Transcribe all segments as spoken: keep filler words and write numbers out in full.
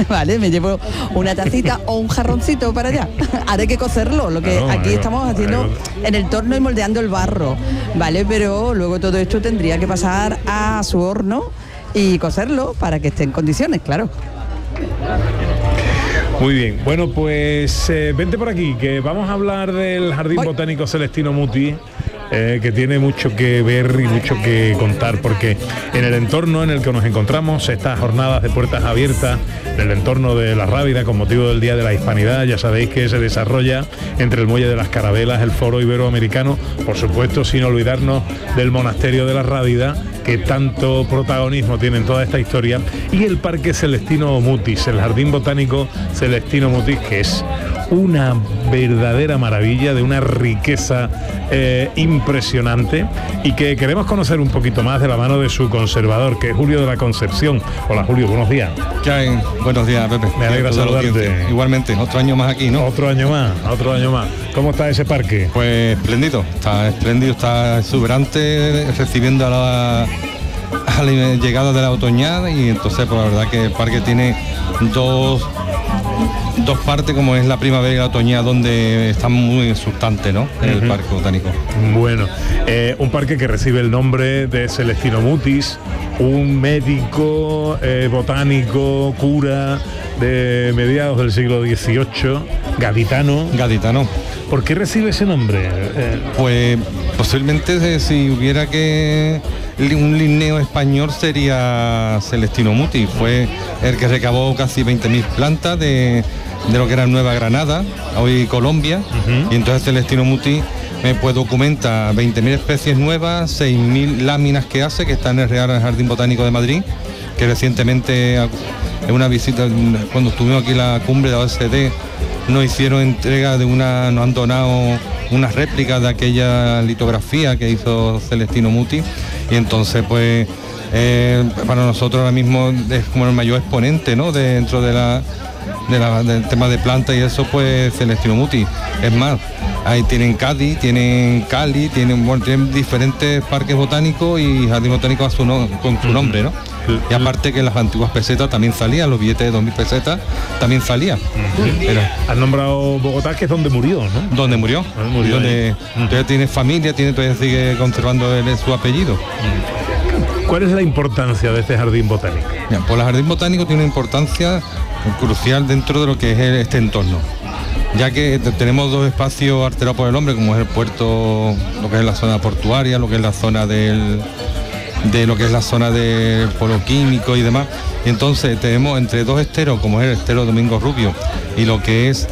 Vale, me llevo una tacita o un jarroncito para allá. Haré que cocerlo, lo que Claro, aquí claro, estamos haciendo claro. en el torno y moldeando el barro, ¿vale? Pero luego todo esto tendría que pasar a su horno y cocerlo para que esté en condiciones, claro. Muy bien, bueno pues eh, vente por aquí, que vamos a hablar del Jardín Voy. Botánico Celestino Muti, eh, que tiene mucho que ver y mucho que contar, porque en el entorno en el que nos encontramos, estas jornadas de puertas abiertas, en el entorno de La Rábida, con motivo del Día de la Hispanidad, ya sabéis que se desarrolla entre el Muelle de las Carabelas, el Foro Iberoamericano, por supuesto sin olvidarnos del Monasterio de La Rábida, que tanto protagonismo tiene en toda esta historia, y el Parque Celestino Mutis, el Jardín Botánico Celestino Mutis, que es una verdadera maravilla, de una riqueza eh, impresionante, y que queremos conocer un poquito más de la mano de su conservador, que es Julio de la Concepción. Hola Julio, buenos días. ¿Qué hay? Buenos días, Pepe. Me alegra Toda la saludarte. audiencia. Igualmente, otro año más aquí, ¿no? Otro año más, otro año más. ¿Cómo está ese parque? Pues espléndido, está espléndido, está exuberante, recibiendo a la, a la llegada de la otoñada, y entonces pues la verdad que el parque tiene dos dos partes, como es la primavera y la otoñada, donde está muy exultante, ¿no? En el Uh-huh. parque botánico. Bueno, eh, un parque que recibe el nombre de Celestino Mutis, un médico eh, botánico, cura de mediados del siglo dieciocho, gaditano. Gaditano. ¿Por qué recibe ese nombre? Eh, Pues posiblemente eh, si hubiera que li- un linneo español sería Celestino Muti. Fue el que recabó casi veinte mil plantas de, de lo que era Nueva Granada, hoy Colombia, Uh-huh. y entonces Celestino Muti eh, pues documenta veinte mil especies nuevas, seis mil láminas que hace, que está en el Real Jardín Botánico de Madrid, que recientemente en una visita, cuando estuvimos aquí en la cumbre de la O E C D, nos hicieron entrega de una, nos han donado unas réplicas de aquella litografía que hizo Celestino Muti, y entonces pues eh, para nosotros ahora mismo es como el mayor exponente, ¿no? De, dentro de la, de la, del tema de planta y eso, pues Celestino Muti. Es más, ahí tienen Cádiz, tienen Cali, tienen, bueno, tienen diferentes parques botánicos y jardín botánico a su no, con su nombre, ¿no? Y aparte que las antiguas pesetas también salían, los billetes de dos mil pesetas también salían. Pero, has nombrado Bogotá, que es donde murió, ¿no? ¿dónde murió? Ah, murió donde ahí. todavía tiene familia, tiene, todavía sigue conservando él, su apellido. ¿Cuál es la importancia de este jardín botánico? Ya, pues el jardín botánico tiene una importancia crucial dentro de lo que es el- este entorno, ya que te- tenemos dos espacios alterados por el hombre, como es el puerto, lo que es la zona portuaria, lo que es la zona del de lo que es la zona del polo químico y demás, y entonces tenemos entre dos esteros, como es el estero Domingo Rubio y lo que es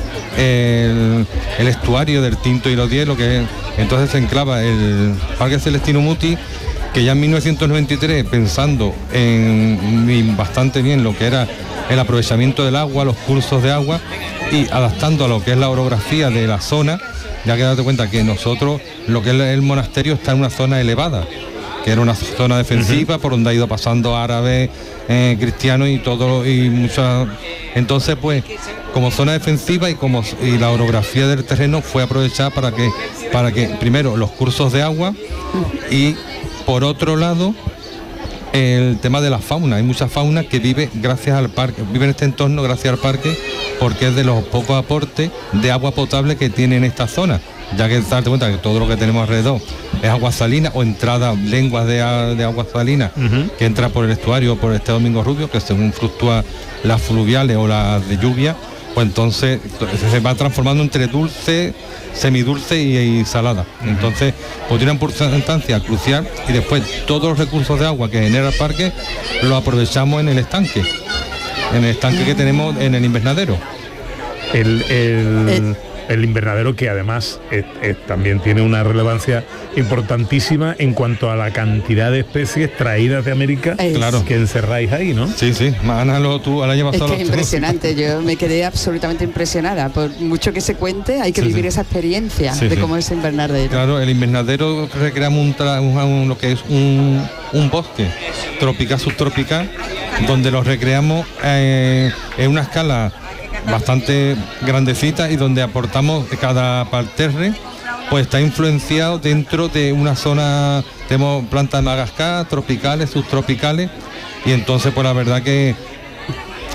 el, el estuario del Tinto y los diez, lo que es, entonces se enclava el Parque Celestino Muti, que ya en mil novecientos noventa y tres, pensando en, en bastante bien lo que era el aprovechamiento del agua, los cursos de agua, y adaptando a lo que es la orografía de la zona, ya que date cuenta que nosotros, lo que es el monasterio está en una zona elevada, que era una zona defensiva, uh-huh, por donde ha ido pasando árabes, eh, cristianos y todo, y muchas. Entonces, pues, como zona defensiva y como y la orografía del terreno fue aprovechada para que, para que primero los cursos de agua, y por otro lado el tema de la fauna. Hay mucha fauna que vive gracias al parque, vive en este entorno gracias al parque, porque es de los pocos aportes de agua potable que tiene en esta zona, ya que darte cuenta que todo lo que tenemos alrededor es agua salina o entrada, lenguas de, de agua salina, uh-huh, que entra por el estuario o por este Domingo Rubio, que según fluctúa las fluviales o las de lluvia, pues entonces se va transformando entre dulce, semidulce y, y salada. Uh-huh. Entonces, pues tiene una importancia crucial, y después todos los recursos de agua que genera el parque los aprovechamos en el estanque, en el estanque que tenemos en el invernadero. El, el, el, el invernadero, que además es, es, también tiene una relevancia importantísima en cuanto a la cantidad de especies traídas de América, es. Claro, que encerráis ahí, ¿no? Sí, sí, Ana, lo, tú al año pasado. Es que es impresionante, yo me quedé absolutamente impresionada. Por mucho que se cuente, hay que sí, vivir sí. esa experiencia sí, de sí. cómo es el invernadero. Claro, el invernadero recreamos un, tra, un, un, lo que es un, un bosque tropical, subtropical, donde lo recreamos eh, en una escala bastante grandecita, y donde aportamos cada parterre, pues está influenciado dentro de una zona. Tenemos plantas de Madagascar, tropicales, subtropicales, y entonces pues la verdad que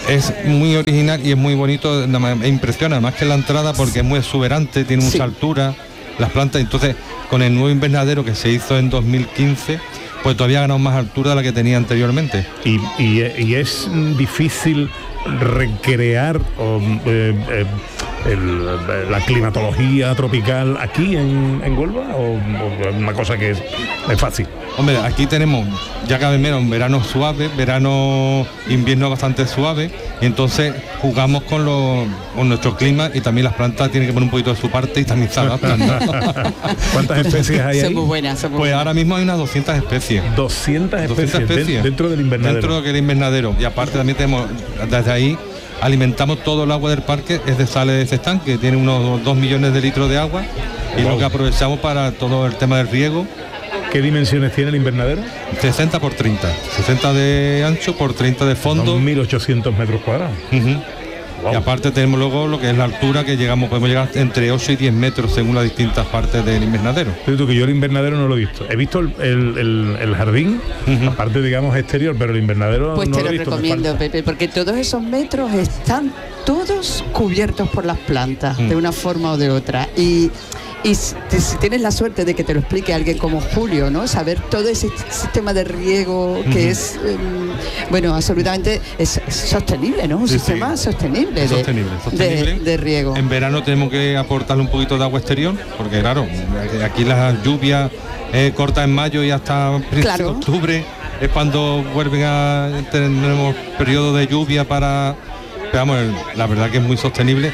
es muy original y es muy bonito, me impresiona más que la entrada porque es muy exuberante, tiene mucha sí. altura, las plantas, entonces con el nuevo invernadero que se hizo en dos mil quince, pues todavía ha ganado más altura de la que tenía anteriormente. Y, y, y es difícil recrear o, eh, eh, el, la climatología tropical aquí en, en Huelva, o, o una cosa que es, es fácil. Hombre, aquí tenemos ya cada vez menos un verano suave, verano, invierno bastante suave, y entonces jugamos con, lo, con nuestro clima, y también las plantas tienen que poner un poquito de su parte y tamizar las plantas. ¿Cuántas especies hay ahí? Son muy buenas, son muy pues buenas. Ahora mismo hay unas doscientas especies. doscientas especies, doscientas especies dentro del invernadero. Dentro del invernadero. Y aparte también tenemos, desde ahí, alimentamos todo el agua del parque, es de sales de ese estanque, que tiene unos dos millones de litros de agua, y wow. lo que aprovechamos para todo el tema del riego. ¿Qué dimensiones tiene el invernadero? sesenta por treinta, sesenta de ancho por treinta de fondo. Son mil ochocientos metros cuadrados. Uh-huh. Wow. Y aparte tenemos luego lo que es la altura, que llegamos, podemos llegar entre ocho y diez metros según las distintas partes del invernadero. Tú, que yo el invernadero no lo he visto. He visto el, el, el, el jardín, uh-huh. aparte digamos exterior, pero el invernadero pues no te lo he lo visto. recomiendo, Pepe, porque todos esos metros están todos cubiertos por las plantas, uh-huh. de una forma o de otra. Y Y si, si tienes la suerte de que te lo explique alguien como Julio, ¿no? Saber todo ese sistema de riego que uh-huh. es, eh, bueno, absolutamente es, es sostenible, ¿no? Un sí, sistema sí. sostenible, es de, sostenible, sostenible. De, de riego. En verano tenemos que aportarle un poquito de agua exterior, porque claro, aquí las lluvias eh, cortas en mayo y hasta claro. octubre es cuando vuelven a tenemos periodo de lluvia para, veamos, la verdad que es muy sostenible.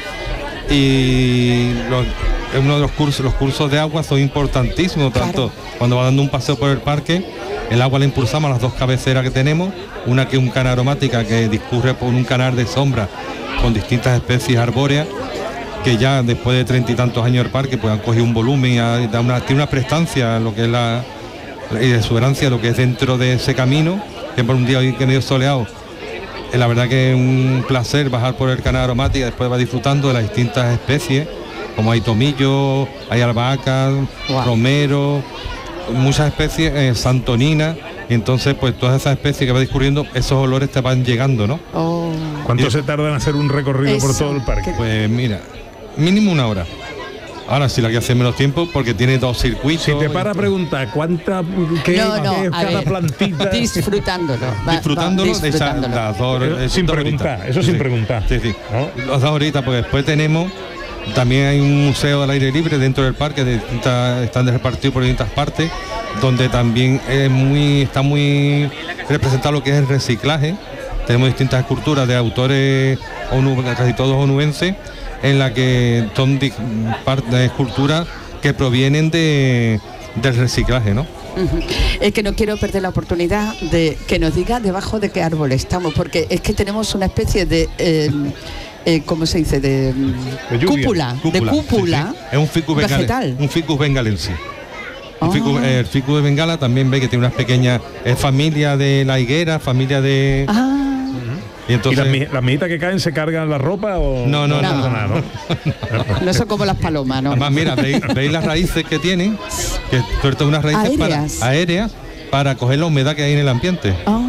Y los, uno de los cursos, los cursos de agua son importantísimos, tanto claro. cuando va dando un paseo por el parque, el agua la impulsamos a las dos cabeceras que tenemos, una que es un canal aromática que discurre por un canal de sombra con distintas especies arbóreas, que ya después de treinta y tantos años del parque pues han cogido un volumen y da una, tiene una prestancia lo que es la, la exuberancia, lo que es dentro de ese camino, que por un día hoy que medio soleado. La verdad que es un placer bajar por el canal aromática, después va disfrutando de las distintas especies, como hay tomillo, hay albahaca, wow. romero, muchas especies, eh, santonina, y entonces pues todas esas especies que va discurriendo, esos olores te van llegando, ¿no? Oh. ¿Cuánto y, se tarda en hacer un recorrido eso, por todo el parque? Pues mira, mínimo una hora. Ahora sí la que hace menos tiempo porque tiene dos circuitos. Si te para a preguntar cuánta qué, no, no, qué es cada ver, plantita. Disfrutándolo. Va, disfrutándolo, va, disfrutándolo. Esa, las dos, Pero, sin dos preguntar, horitas. eso sí, sin preguntar. Sí, sí. ¿No? Las dos horitas, porque después tenemos, también hay un museo al aire libre dentro del parque, de distintas, están repartidos por distintas partes, donde también es muy, está muy representado lo que es el reciclaje. Tenemos distintas esculturas de autores, onu, casi todos onubenses, en la que son partes de esculturas que provienen de, del reciclaje, ¿no? Uh-huh. Es que no quiero perder la oportunidad de que nos diga debajo de qué árbol estamos, porque es que tenemos una especie de eh, eh, ¿cómo se dice? De, de cúpula, cúpula, de cúpula sí, sí. Es un ficus vegetal. Un ficus bengalensis. Oh. El, ficus, eh, el ficus de Bengala también ve que tiene unas pequeñas, es familia de la higuera, familia de... Ah. Y, entonces, ¿Y las, las mijitas que caen se cargan la ropa o...? No, no, no. No, no, no, no. No son como las palomas, ¿no? Además, mira, veis, veis las raíces que tienen, que sueltan unas raíces aéreas. Para, aéreas para coger la humedad que hay en el ambiente. Oh.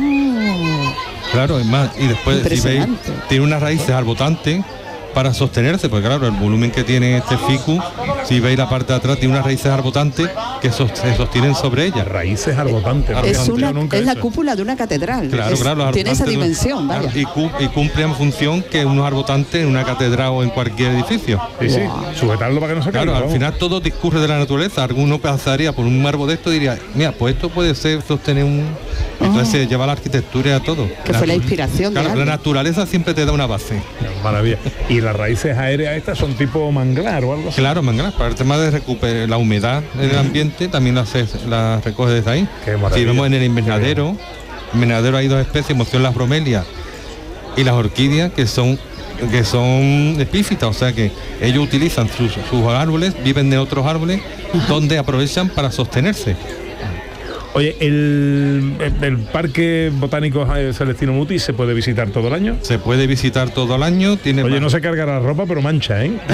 Claro, es más, y después si veis, tiene unas raíces arbotantes para sostenerse, porque claro, el volumen que tiene este ficus, si veis la parte de atrás, tiene unas raíces arbotantes que se sostienen sobre ellas. Raíces arbotantes. Es, una, es la cúpula de una catedral. Claro, es, claro. Tiene esa dimensión, vaya. Y, cu, y cumple una función que unos arbotantes en una catedral o en cualquier edificio. Sí, sí, wow. Sujetarlo para que no se caiga. Claro, al final todo discurre de la naturaleza. Alguno pasaría por un árbol de esto y diría, mira, pues esto puede ser sostener un... Entonces se oh. lleva la arquitectura y a todo. Que la, fue la inspiración. Claro, de la naturaleza siempre te da una base. Maravilla. ¿Y las raíces aéreas estas son tipo manglar o algo así? Claro, manglar. Para el tema de recuperar la humedad en el ambiente, también las la recoge desde ahí. Qué maravilla. Si vemos en el invernadero, en el invernadero hay dos especies, moción las bromelias y las orquídeas, que son que son epífitas, o sea que ellos utilizan sus, sus árboles, viven de otros árboles, donde aprovechan para sostenerse. Oye, ¿el, el, el Parque Botánico Celestino Mutis se puede visitar todo el año? Se puede visitar todo el año. Tiene Oye, más... no se carga la ropa, pero mancha, ¿eh?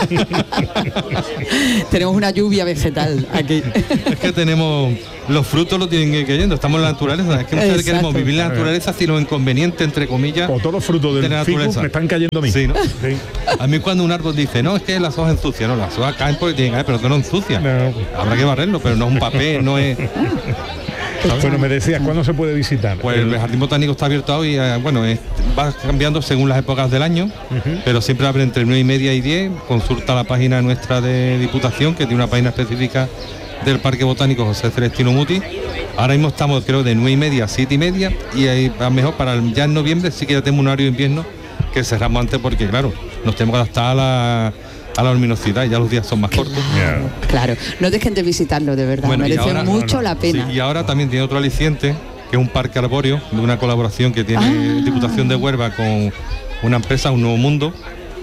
Tenemos una lluvia vegetal aquí. Es que tenemos... Los frutos lo tienen que ir cayendo, estamos en la naturaleza. Es que muchas veces queremos vivir en la naturaleza sin los inconvenientes, entre comillas. O todos los frutos del de la ficus naturaleza me están cayendo a mí. Sí, ¿no? Sí. A mí cuando un árbol dice, no, es que las hojas ensucian, no, las hojas caen porque tienen que caer, pero que no ensucian. No. Habrá que barrerlo, pero no es un papel, no es... Bueno, me decías, ¿cuándo se puede visitar? Pues el Jardín Botánico está abierto hoy, eh, bueno, es, va cambiando según las épocas del año, uh-huh. pero siempre abre entre nueve y media y diez. Consulta la página nuestra de Diputación, que tiene una página específica del Parque Botánico José Celestino Mutis. Ahora mismo estamos, creo, de nueve y media a siete y media, y ahí a mejor para el, ya en noviembre sí que ya tenemos un horario de invierno que cerramos antes porque, claro, nos tenemos que adaptar a la... a la luminosidad, y ya los días son más cortos. Yeah. Claro, no dejen de visitarlo, de verdad, bueno, merece ahora, mucho no, no. la pena. Sí, y ahora también tiene otro aliciente, que es un parque arbóreo, de una colaboración que tiene ah. Diputación de Huelva con una empresa, Un Nuevo Mundo,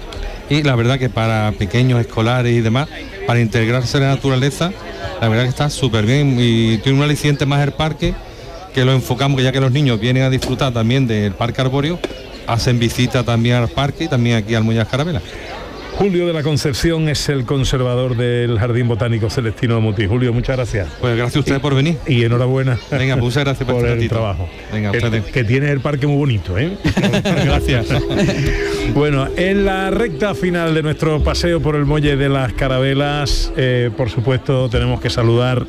y la verdad que para pequeños, escolares y demás, para integrarse en la naturaleza, la verdad que está súper bien, y tiene un aliciente más el parque, que lo enfocamos, que ya que los niños vienen a disfrutar también del parque arbóreo, hacen visita también al parque y también aquí al Muñoz Carabela. Julio de la Concepción es el conservador del Jardín Botánico Celestino Mutis. Julio, muchas gracias. Pues gracias a ustedes por venir. Y enhorabuena. Venga, muchas gracias por, por este el ratito. trabajo. Venga, que, que tiene el parque muy bonito, ¿eh? Gracias. Bueno, en la recta final de nuestro paseo por el Muelle de las Carabelas, eh, por supuesto, tenemos que saludar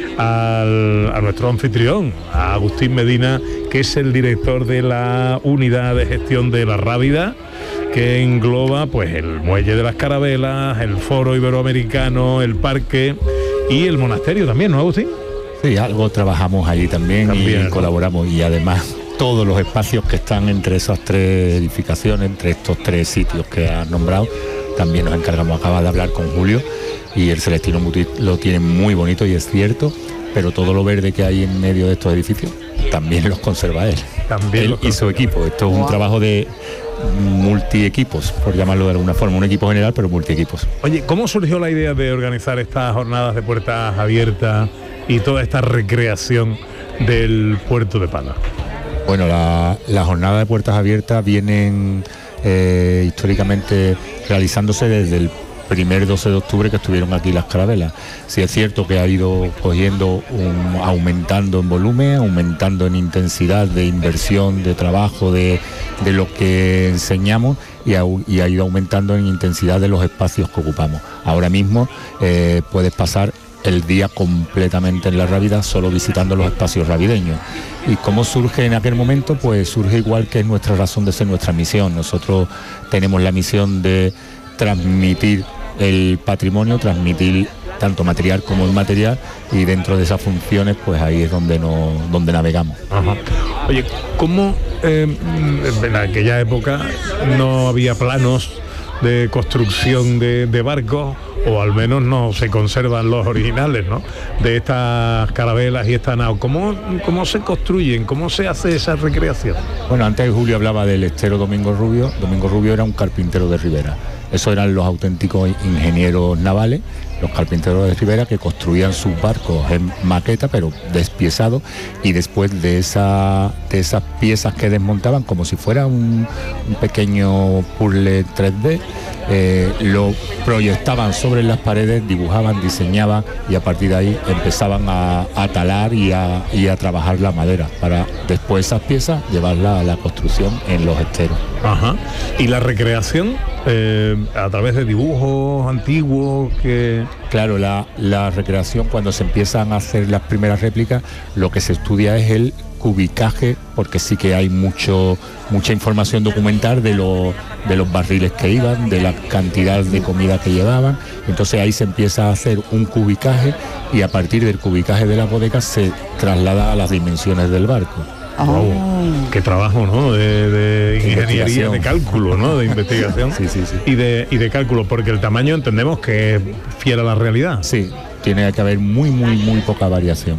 al, a nuestro anfitrión, a Agustín Medina, que es el director de la Unidad de Gestión de la Rábida, que engloba pues el Muelle de las Carabelas, el Foro Iberoamericano, el parque y el monasterio también, ¿no, Agustín? Sí, algo trabajamos allí también, también y ¿no? colaboramos, y además todos los espacios que están entre esas tres edificaciones, entre estos tres sitios que has nombrado, también nos encargamos. Acaba de hablar con Julio y el Celestino Mutis lo tiene muy bonito, y es cierto, pero todo lo verde que hay en medio de estos edificios también los conserva él. También él y su equipo. Esto es un wow. trabajo de multi-equipos, por llamarlo de alguna forma, un equipo general, pero multi-equipos. Oye, ¿cómo surgió la idea de organizar estas jornadas de puertas abiertas y toda esta recreación del puerto de Pana? Bueno, la, la jornada de puertas abiertas vienen eh, históricamente realizándose desde el primer doce de octubre que estuvieron aquí las carabelas. Sí es cierto que ha ido cogiendo, un, aumentando en volumen, aumentando en intensidad de inversión, de trabajo, de, de lo que enseñamos, y ha, y ha ido aumentando en intensidad de los espacios que ocupamos. Ahora mismo eh, puedes pasar el día completamente en la Rábida solo visitando los espacios ravideños. ¿Y cómo surge en aquel momento? Pues surge igual que es nuestra razón de ser, nuestra misión. Nosotros tenemos la misión de transmitir el patrimonio, transmitir tanto material como inmaterial, y dentro de esas funciones pues ahí es donde no, donde navegamos. Ajá. Oye, ¿cómo eh, en aquella época no había planos de construcción de, de barcos, o al menos no se conservan los originales, ¿no?, de estas carabelas y esta nao? ¿Cómo, cómo se construyen? ¿Cómo se hace esa recreación? Bueno, antes Julio hablaba del estero Domingo Rubio. Domingo Rubio era un carpintero de Ribera. Esos eran los auténticos ingenieros navales, los carpinteros de Ribera, que construían sus barcos en maqueta, pero despiezados, y después de, esa, de esas piezas que desmontaban, como si fuera un, un pequeño puzzle tres D, eh, lo proyectaban sobre las paredes, dibujaban, diseñaban, y a partir de ahí empezaban a, a talar y a, y a trabajar la madera, para después esas piezas llevarlas a la construcción en los esteros. Ajá. ¿Y la recreación? Eh, a través de dibujos antiguos que... Claro, la, la recreación, cuando se empiezan a hacer las primeras réplicas, lo que se estudia es el cubicaje, porque sí que hay mucho mucha información documental de, lo, de los barriles que iban, de la cantidad de comida que llevaban. Entonces ahí se empieza a hacer un cubicaje, y a partir del cubicaje de las bodegas se traslada a las dimensiones del barco. Oh. Wow, qué trabajo, ¿no? De, de ingeniería, de cálculo, ¿no? De investigación. Sí, sí, sí. Y de, y de cálculo, porque el tamaño entendemos que es fiel a la realidad. Sí, tiene que haber muy, muy, muy poca variación.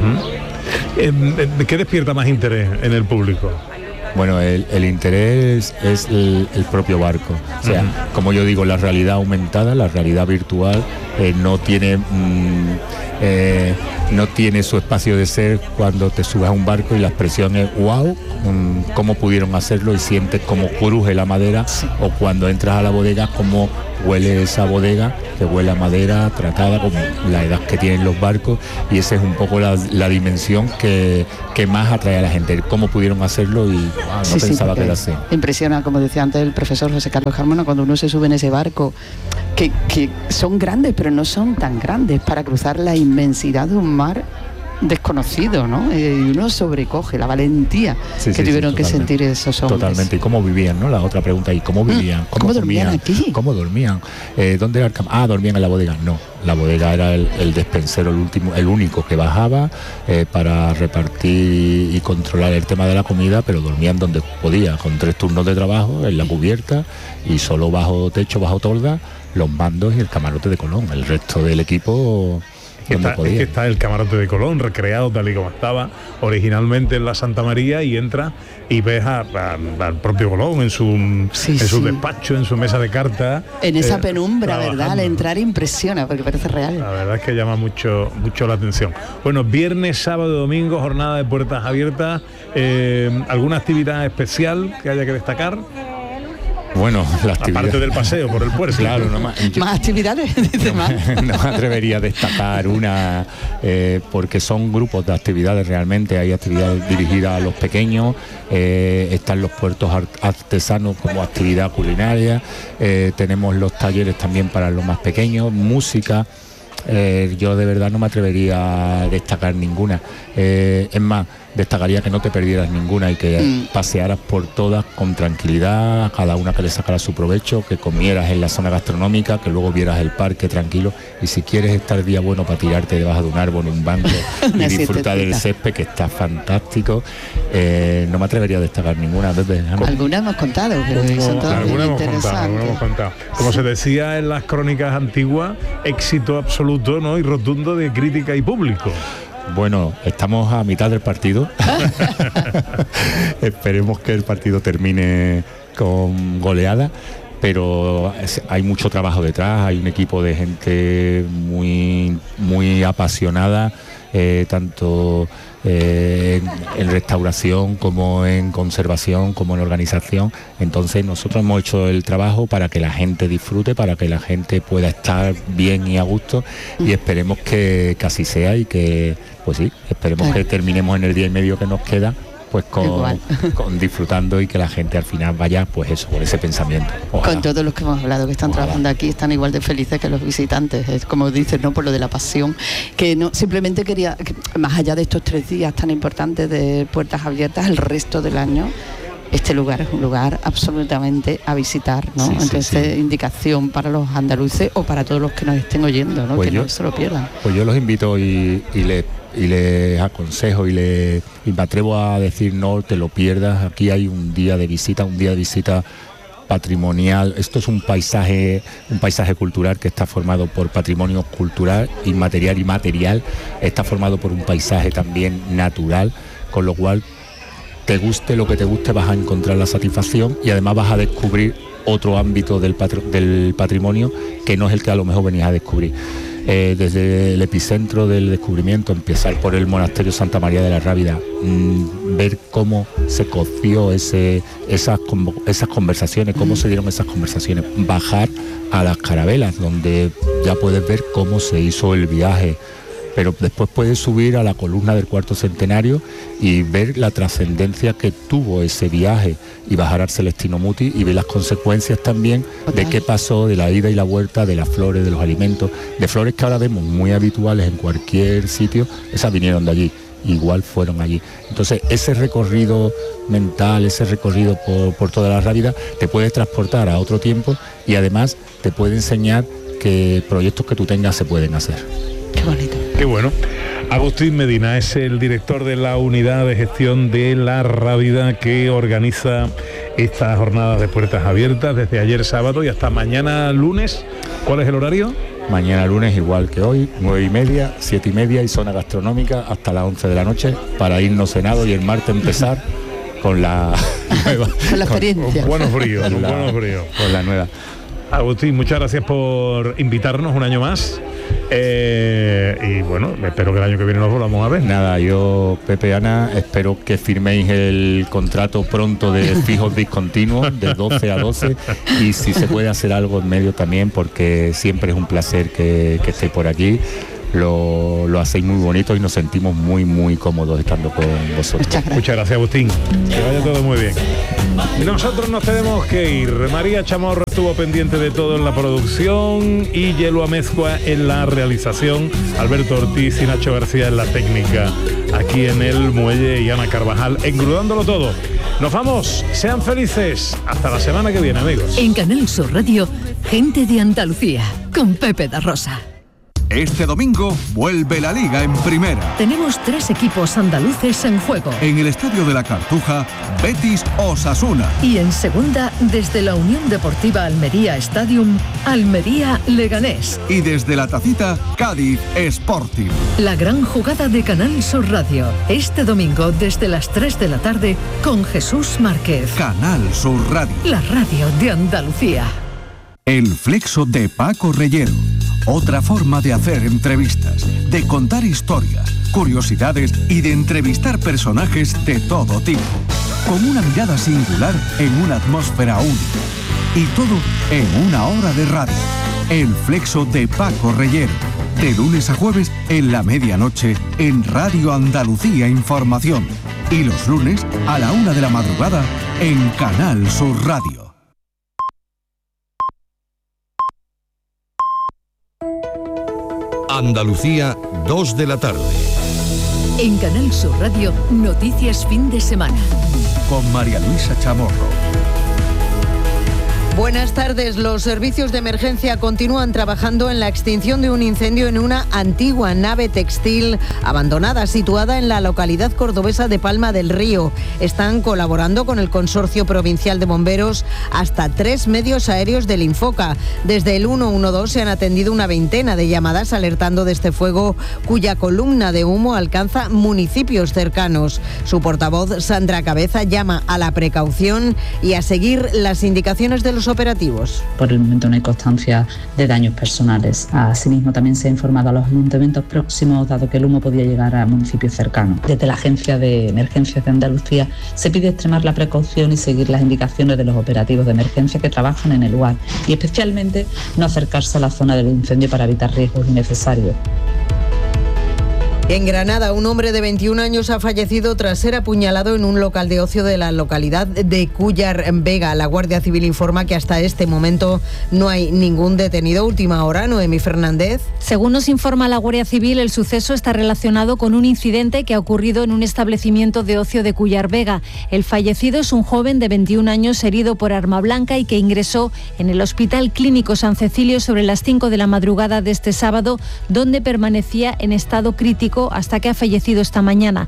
Uh-huh. eh, ¿Qué despierta más interés en el público? Bueno, el, el interés es el, el propio barco. O sea, uh-huh. como yo digo, la realidad aumentada, la realidad virtual, eh, no tiene mm, eh, no tiene su espacio de ser cuando te subes a un barco y la expresión es wow, um, cómo pudieron hacerlo, y sientes cómo cruje la madera, sí. O cuando entras a la bodega, cómo huele esa bodega, que huele a madera tratada con la edad que tienen los barcos, y esa es un poco la, la dimensión que, que más atrae a la gente, cómo pudieron hacerlo, y wow, no sí, pensaba sí, que era así. Impresiona, como decía antes el profesor José Carlos Carmona, cuando uno se sube en ese barco, que, que son grandes, pero no son tan grandes para cruzar la inmensidad de un mar desconocido, ¿no? Y uno sobrecoge la valentía sí, que sí, tuvieron sí, que sentir esos hombres. Totalmente. ¿Y cómo vivían, no? La otra pregunta, ¿y cómo vivían? ¿Cómo, ¿Cómo dormían aquí? ¿Cómo dormían? Eh, ¿Dónde era el cam- Ah, dormían en la bodega. No, la bodega era el, el despensero, el último, el único que bajaba eh, para repartir y controlar el tema de la comida, pero dormían donde podía, con tres turnos de trabajo, en la cubierta, y solo bajo techo, bajo tolda, los mandos y el camarote de Colón. El resto del equipo... Está, es que está el camarote de Colón recreado tal y como estaba originalmente en la Santa María, y entra y ves a, a, al propio Colón en su, sí, en su sí. despacho, en su mesa de cartas. En esa eh, penumbra, ¿verdad? Al entrar impresiona, porque parece real. La verdad es que llama mucho, mucho la atención. Bueno, viernes, sábado y domingo, jornada de puertas abiertas. Eh, ¿Alguna actividad especial que haya que destacar? Bueno, la actividad... Aparte del paseo por el puerto. Claro, no más, yo, ¿más actividades? No me, no me atrevería a destacar una, eh, porque son grupos de actividades realmente. Hay actividades dirigidas a los pequeños, eh, están los puertos artesanos como actividad culinaria, eh, tenemos los talleres también para los más pequeños, música. Eh, yo de verdad no me atrevería a destacar ninguna. Eh, es más, destacaría que no te perdieras ninguna y que mm. pasearas por todas con tranquilidad, a cada una que le sacara su provecho, que comieras en la zona gastronómica, que luego vieras el parque tranquilo, y si quieres estar día bueno para tirarte debajo de un árbol, en un banco y disfrutar del césped, que está fantástico, eh, no me atrevería a destacar ninguna. Desde, algunas hemos contado, pero como, son todas algunas hemos contado, algunas hemos contado. Como se decía en las crónicas antiguas, éxito absoluto, ¿no? Y rotundo de crítica y público. Bueno, estamos a mitad del partido. Esperemos que el partido termine con goleada, pero hay mucho trabajo detrás, hay un equipo de gente muy, muy apasionada, eh, tanto eh, en, en restauración como en conservación, como en organización. Entonces nosotros hemos hecho el trabajo para que la gente disfrute, para que la gente pueda estar bien y a gusto, y esperemos que, que así sea, y que, pues sí, esperemos que terminemos en el día y medio que nos queda, pues con, con disfrutando, y que la gente al final vaya, pues eso, por ese pensamiento. Ojalá. Con todos los que hemos hablado que están Ojalá. trabajando aquí, están igual de felices que los visitantes, es como dices, ¿no? Por lo de la pasión, que no simplemente quería, que, más allá de estos tres días tan importantes de puertas abiertas, el resto del año este lugar es un lugar absolutamente a visitar, ¿no? Sí, Entonces, sí, sí. indicación para los andaluces o para todos los que nos estén oyendo, ¿no? Pues que yo, no se lo pierdan. Pues yo los invito y, y les y les aconsejo y, les, y me atrevo a decir, no te lo pierdas. Aquí hay un día de visita, un día de visita patrimonial. Esto es un paisaje, un paisaje cultural que está formado por patrimonio cultural, inmaterial y material. Está formado por un paisaje también natural, con lo cual te guste lo que te guste, vas a encontrar la satisfacción, y además vas a descubrir otro ámbito del, patro, del patrimonio que no es el que a lo mejor venías a descubrir. Eh, desde el epicentro del descubrimiento, empezar por el monasterio Santa María de la Rábida, mmm, ver cómo se coció ese, esas, esas conversaciones, cómo se dieron esas conversaciones, bajar a las carabelas, donde ya puedes ver cómo se hizo el viaje, pero después puedes subir a la columna del cuarto centenario y ver la trascendencia que tuvo ese viaje, y bajar al Celestino Muti y ver las consecuencias también de qué pasó, de la ida y la vuelta, de las flores, de los alimentos, de flores que ahora vemos muy habituales en cualquier sitio, esas vinieron de allí, igual fueron allí. Entonces ese recorrido mental, ese recorrido por, por toda la Rábida, te puede transportar a otro tiempo, y además te puede enseñar que proyectos que tú tengas se pueden hacer. Qué bonito. Qué bueno. Agustín Medina es el director de la unidad de gestión de la Rábida, que organiza estas jornadas de puertas abiertas desde ayer sábado y hasta mañana lunes. ¿Cuál es el horario? Mañana lunes igual que hoy, nueve y media, siete y media y zona gastronómica hasta las once de la noche, para irnos cenado y el martes empezar con la nueva. Con la experiencia. Con, con buenos fríos, con, la, buenos fríos. Con la nueva. Agustín, muchas gracias por invitarnos un año más. Eh, y bueno, espero que el año que viene nos volvamos a ver. Nada, yo, Pepe, Ana, espero que firméis el contrato pronto de fijos discontinuos de doce a doce, y si se puede hacer algo en medio también, porque siempre es un placer que, que estéis por aquí. Lo, lo hacéis muy bonito y nos sentimos muy muy cómodos estando con vosotros. Muchas gracias. Muchas gracias, Agustín. Que vaya todo muy bien. Y nosotros nos tenemos que ir. María Chamorro estuvo pendiente de todo en la producción y Yelo Amezcua en la realización, Alberto Ortiz y Nacho García en la técnica, aquí en el Muelle, y Ana Carvajal engrudándolo todo. Nos vamos, sean felices, hasta la semana que viene, amigos. En Canal Sur Radio, Gente de Andalucía, con Pepe da Rosa. Este domingo vuelve la Liga en Primera. Tenemos tres equipos andaluces en juego. En el Estadio de la Cartuja, Betis Osasuna. Y en Segunda, desde la Unión Deportiva Almería Stadium, Almería Leganés. Y desde la Tacita, Cádiz Sporting. La gran jugada de Canal Sur Radio. Este domingo, desde las tres de la tarde, con Jesús Márquez. Canal Sur Radio. La radio de Andalucía. El Flexo de Paco Reyero. Otra forma de hacer entrevistas, de contar historias, curiosidades y de entrevistar personajes de todo tipo, con una mirada singular en una atmósfera única. Y todo en una hora de radio. El Flexo de Paco Reyero. De lunes a jueves en la medianoche en Radio Andalucía Información. Y los lunes a la una de la madrugada en Canal Sur Radio. Andalucía, dos de la tarde. En Canal Sur Radio, Noticias Fin de Semana. Con María Luisa Chamorro. Buenas tardes. Los servicios de emergencia continúan trabajando en la extinción de un incendio en una antigua nave textil abandonada situada en la localidad cordobesa de Palma del Río. Están colaborando con el Consorcio Provincial de Bomberos hasta tres medios aéreos del Infoca. Desde el ciento doce se han atendido una veintena de llamadas alertando de este fuego, cuya columna de humo alcanza municipios cercanos. Su portavoz, Sandra Cabeza, llama a la precaución y a seguir las indicaciones de los operativos. Por el momento no hay constancia de daños personales. Asimismo, también se ha informado a los ayuntamientos próximos, dado que el humo podía llegar a municipios cercanos. Desde la Agencia de Emergencias de Andalucía se pide extremar la precaución y seguir las indicaciones de los operativos de emergencia que trabajan en el lugar, y especialmente no acercarse a la zona del incendio para evitar riesgos innecesarios. En Granada, un hombre de veintiún años ha fallecido tras ser apuñalado en un local de ocio de la localidad de Cúllar Vega. La Guardia Civil informa que hasta este momento no hay ningún detenido. Última hora, Noemí Fernández. Según nos informa la Guardia Civil, el suceso está relacionado con un incidente que ha ocurrido en un establecimiento de ocio de Cúllar Vega. El fallecido es un joven de veintiún años herido por arma blanca y que ingresó en el Hospital Clínico San Cecilio sobre las cinco de la madrugada de este sábado, donde permanecía en estado crítico hasta que ha fallecido esta mañana.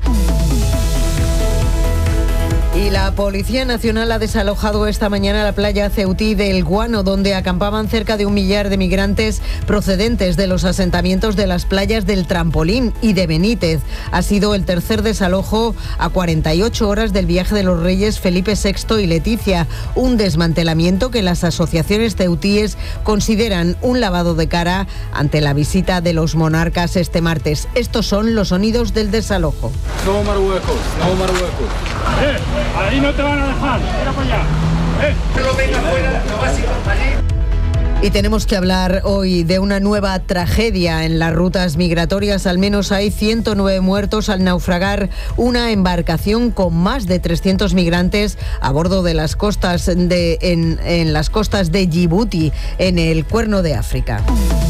Y la Policía Nacional ha desalojado esta mañana la playa Ceutí del Guano, donde acampaban cerca de un millar de migrantes procedentes de los asentamientos de las playas del Trampolín y de Benítez. Ha sido el tercer desalojo a cuarenta y ocho horas del viaje de los reyes Felipe sexto y Leticia, un desmantelamiento que las asociaciones ceutíes consideran un lavado de cara ante la visita de los monarcas este martes. Estos son los sonidos del desalojo. No Marruecos, no Marruecos. ¡Eh! Ahí no te van a dejar, mira para allá. ¡Eh! No venga fuera, no vas a ir para allí. Y tenemos que hablar hoy de una nueva tragedia en las rutas migratorias. Al menos hay ciento nueve muertos al naufragar una embarcación con más de trescientos migrantes a bordo de las costas de, en, en las costas de Djibouti, en el Cuerno de África.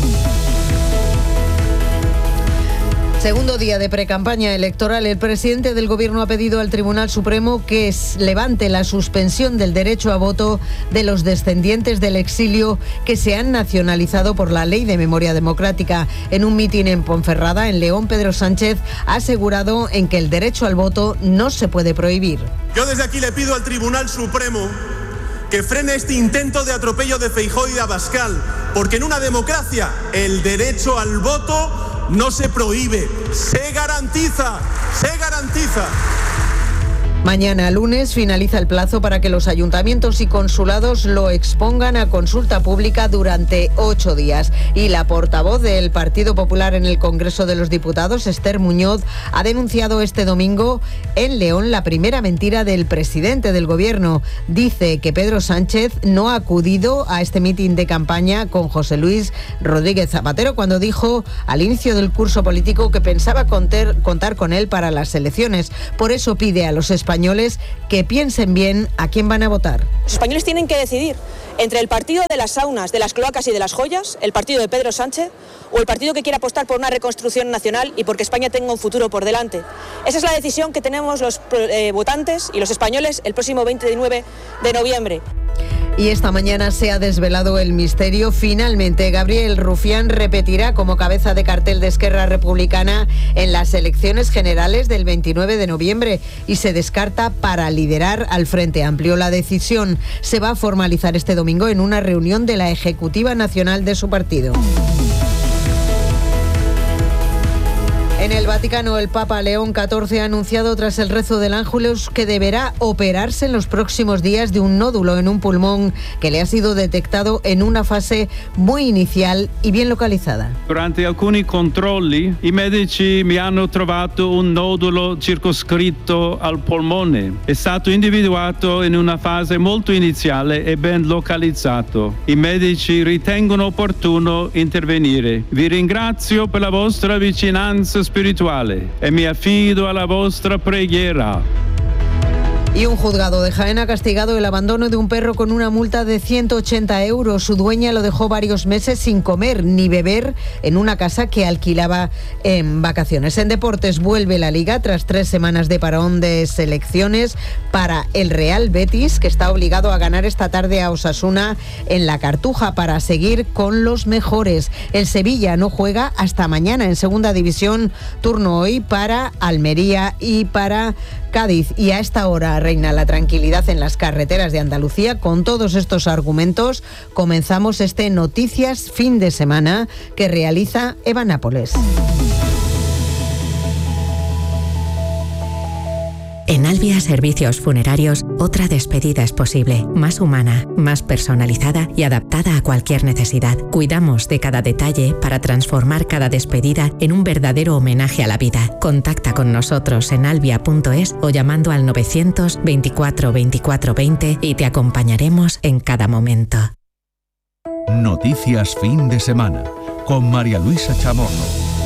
Segundo día de precampaña electoral, el presidente del Gobierno ha pedido al Tribunal Supremo que levante la suspensión del derecho a voto de los descendientes del exilio que se han nacionalizado por la Ley de Memoria Democrática. En un mitin en Ponferrada, en León, Pedro Sánchez ha asegurado en que el derecho al voto no se puede prohibir. Yo desde aquí le pido al Tribunal Supremo que frene este intento de atropello de Feijóo y de Abascal, porque en una democracia el derecho al voto no se prohíbe, se garantiza, se garantiza. Mañana lunes finaliza el plazo para que los ayuntamientos y consulados lo expongan a consulta pública durante ocho días. Y la portavoz del Partido Popular en el Congreso de los Diputados, Esther Muñoz, ha denunciado este domingo en León la primera mentira del presidente del Gobierno. Dice que Pedro Sánchez no ha acudido a este mitin de campaña con José Luis Rodríguez Zapatero cuando dijo al inicio del curso político que pensaba contar, contar con él para las elecciones. Por eso pide a los españoles que piensen bien a quién van a votar. Los españoles tienen que decidir entre el partido de las saunas, de las cloacas y de las joyas, el partido de Pedro Sánchez, o el partido que quiera apostar por una reconstrucción nacional y porque España tenga un futuro por delante. Esa es la decisión que tenemos los eh, votantes y los españoles el próximo veintinueve de noviembre. Y esta mañana se ha desvelado el misterio. Finalmente, Gabriel Rufián repetirá como cabeza de cartel de Esquerra Republicana en las elecciones generales del veintinueve de noviembre y se descarta para liderar al Frente Amplio. La decisión se va a formalizar este domingo en una reunión de la Ejecutiva Nacional de su partido. En el Vaticano, el Papa León catorce ha anunciado tras el rezo del Ángelus que deberá operarse en los próximos días de un nódulo en un pulmón que le ha sido detectado en una fase muy inicial y bien localizada. Durante alcuni controlli, i medici mi hanno trovato un nodulo circoscritto al polmone. È stato individuato in una fase molto iniziale e ben localizzato. I medici ritengono opportuno intervenire. Vi ringrazio per la vostra vicinanza spirituale e mi affido alla vostra preghiera. Y un juzgado de Jaén ha castigado el abandono de un perro con una multa de ciento ochenta euros. Su dueña lo dejó varios meses sin comer ni beber en una casa que alquilaba en vacaciones. En deportes vuelve la Liga tras tres semanas de parón de selecciones para el Real Betis, que está obligado a ganar esta tarde a Osasuna en la Cartuja para seguir con los mejores. El Sevilla no juega hasta mañana en Segunda División, turno hoy para Almería y para Cádiz. Y a esta hora reina la tranquilidad en las carreteras de Andalucía. Con todos estos argumentos comenzamos este Noticias Fin de Semana que realiza Eva Nápoles. En Albia Servicios Funerarios, otra despedida es posible, más humana, más personalizada y adaptada a cualquier necesidad. Cuidamos de cada detalle para transformar cada despedida en un verdadero homenaje a la vida. Contacta con nosotros en albia punto es o llamando al novecientos veinticuatro veinticuatro veinte y te acompañaremos en cada momento. Noticias Fin de Semana con María Luisa Chamorro,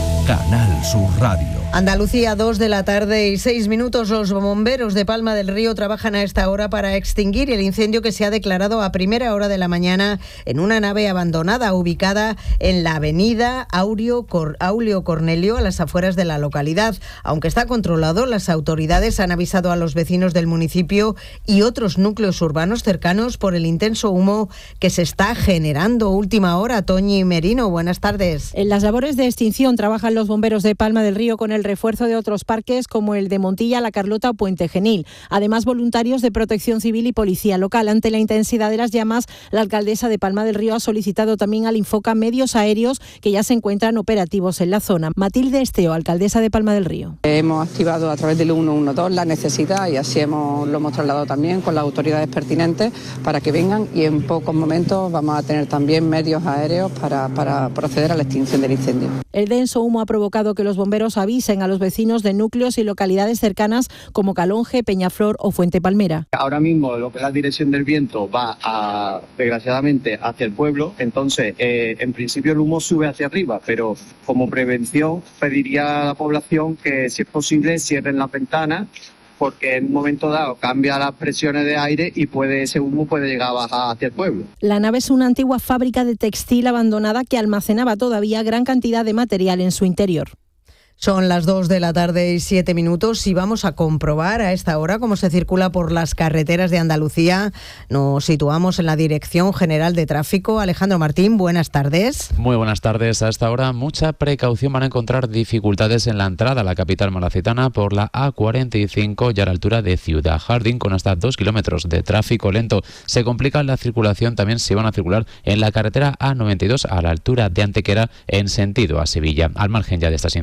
Canal Sur Radio. Andalucía, dos de la tarde y seis minutos. Los bomberos de Palma del Río trabajan a esta hora para extinguir el incendio que se ha declarado a primera hora de la mañana en una nave abandonada ubicada en la avenida Aureo Cor- Aulio Cornelio, a las afueras de la localidad. Aunque está controlado, las autoridades han avisado a los vecinos del municipio y otros núcleos urbanos cercanos por el intenso humo que se está generando. Última hora, Toñi Merino, buenas tardes. En las labores de extinción trabajan los bomberos de Palma del Río con el refuerzo de otros parques como el de Montilla, La Carlota o Puente Genil. Además, voluntarios de Protección Civil y Policía Local. Ante la intensidad de las llamas, la alcaldesa de Palma del Río ha solicitado también al Infoca medios aéreos que ya se encuentran operativos en la zona. Matilde Esteo, alcaldesa de Palma del Río. Hemos activado a través del uno uno dos la necesidad y así hemos, lo hemos trasladado también con las autoridades pertinentes para que vengan y en pocos momentos vamos a tener también medios aéreos para, para proceder a la extinción del incendio. El denso humo ha provocado que los bomberos avisen a los vecinos de núcleos y localidades cercanas como Calonge, Peñaflor o Fuente Palmera. Ahora mismo lo que es la dirección del viento va a, desgraciadamente hacia el pueblo, entonces eh, en principio el humo sube hacia arriba, pero como prevención pediría a la población que si es posible cierren las ventanas, porque en un momento dado cambia las presiones de aire y puede ese humo puede llegar a bajar hacia el pueblo. La nave es una antigua fábrica de textil abandonada que almacenaba todavía gran cantidad de material en su interior. Son las dos de la tarde y siete minutos y vamos a comprobar a esta hora cómo se circula por las carreteras de Andalucía. Nos situamos en la Dirección General de Tráfico. Alejandro Martín, buenas tardes. Muy buenas tardes. A esta hora mucha precaución, van a encontrar dificultades en la entrada a la capital malacitana por la A cuarenta y cinco y a la altura de Ciudad Jardín con hasta dos kilómetros de tráfico lento. Se complica la circulación también si van a circular en la carretera A noventa y dos a la altura de Antequera en sentido a Sevilla. Al margen ya de estas incidencias,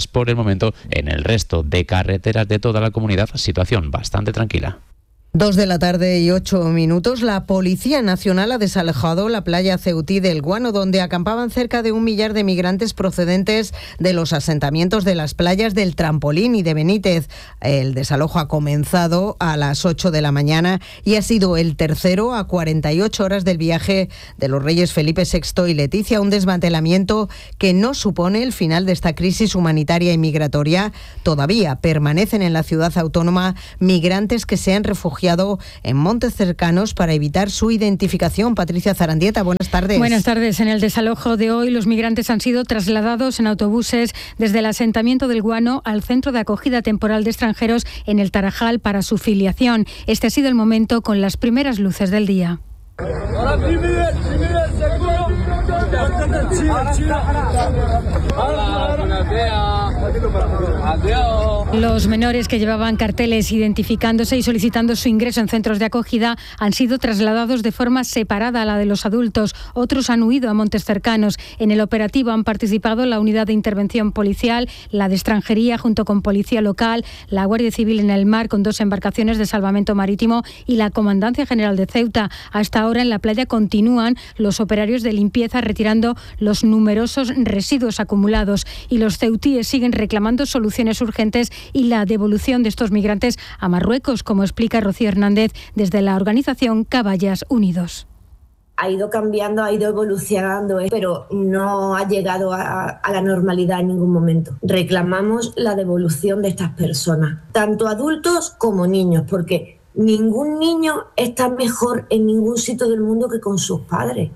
mientras por el momento en el resto de carreteras de toda la comunidad situación bastante tranquila. Dos de la tarde y ocho minutos, la Policía Nacional ha desalojado la playa Ceutí del Guano, donde acampaban cerca de un millar de migrantes procedentes de los asentamientos de las playas del Trampolín y de Benítez. El desalojo ha comenzado a las ocho de la mañana y ha sido el tercero a cuarenta y ocho horas del viaje de los reyes Felipe sexto y Leticia, un desmantelamiento que no supone el final de esta crisis humanitaria y migratoria. Todavía permanecen en la ciudad autónoma migrantes que se han refugiado en montes cercanos para evitar su identificación. Patricia Zarandieta, buenas tardes. Buenas tardes. En el desalojo de hoy, los migrantes han sido trasladados en autobuses desde el asentamiento del Guano al centro de acogida temporal de extranjeros en el Tarajal para su filiación. Este ha sido el momento con las primeras luces del día. Los menores que llevaban carteles identificándose y solicitando su ingreso en centros de acogida han sido trasladados de forma separada a la de los adultos. Otros han huido a montes cercanos. En el operativo han participado la Unidad de Intervención Policial, la de Extranjería junto con Policía Local, la Guardia Civil en el mar con dos embarcaciones de salvamento marítimo y la Comandancia General de Ceuta. Hasta ahora en la playa continúan los operarios de limpieza retirando los numerosos residuos acumulados y los ceutíes siguen reclamando soluciones urgentes y la devolución de estos migrantes a Marruecos, como explica Rocío Hernández desde la organización Caballas Unidos. Ha ido cambiando, ha ido evolucionando, pero no ha llegado a, a la normalidad en ningún momento. Reclamamos la devolución de estas personas, tanto adultos como niños, porque ningún niño está mejor en ningún sitio del mundo que con sus padres.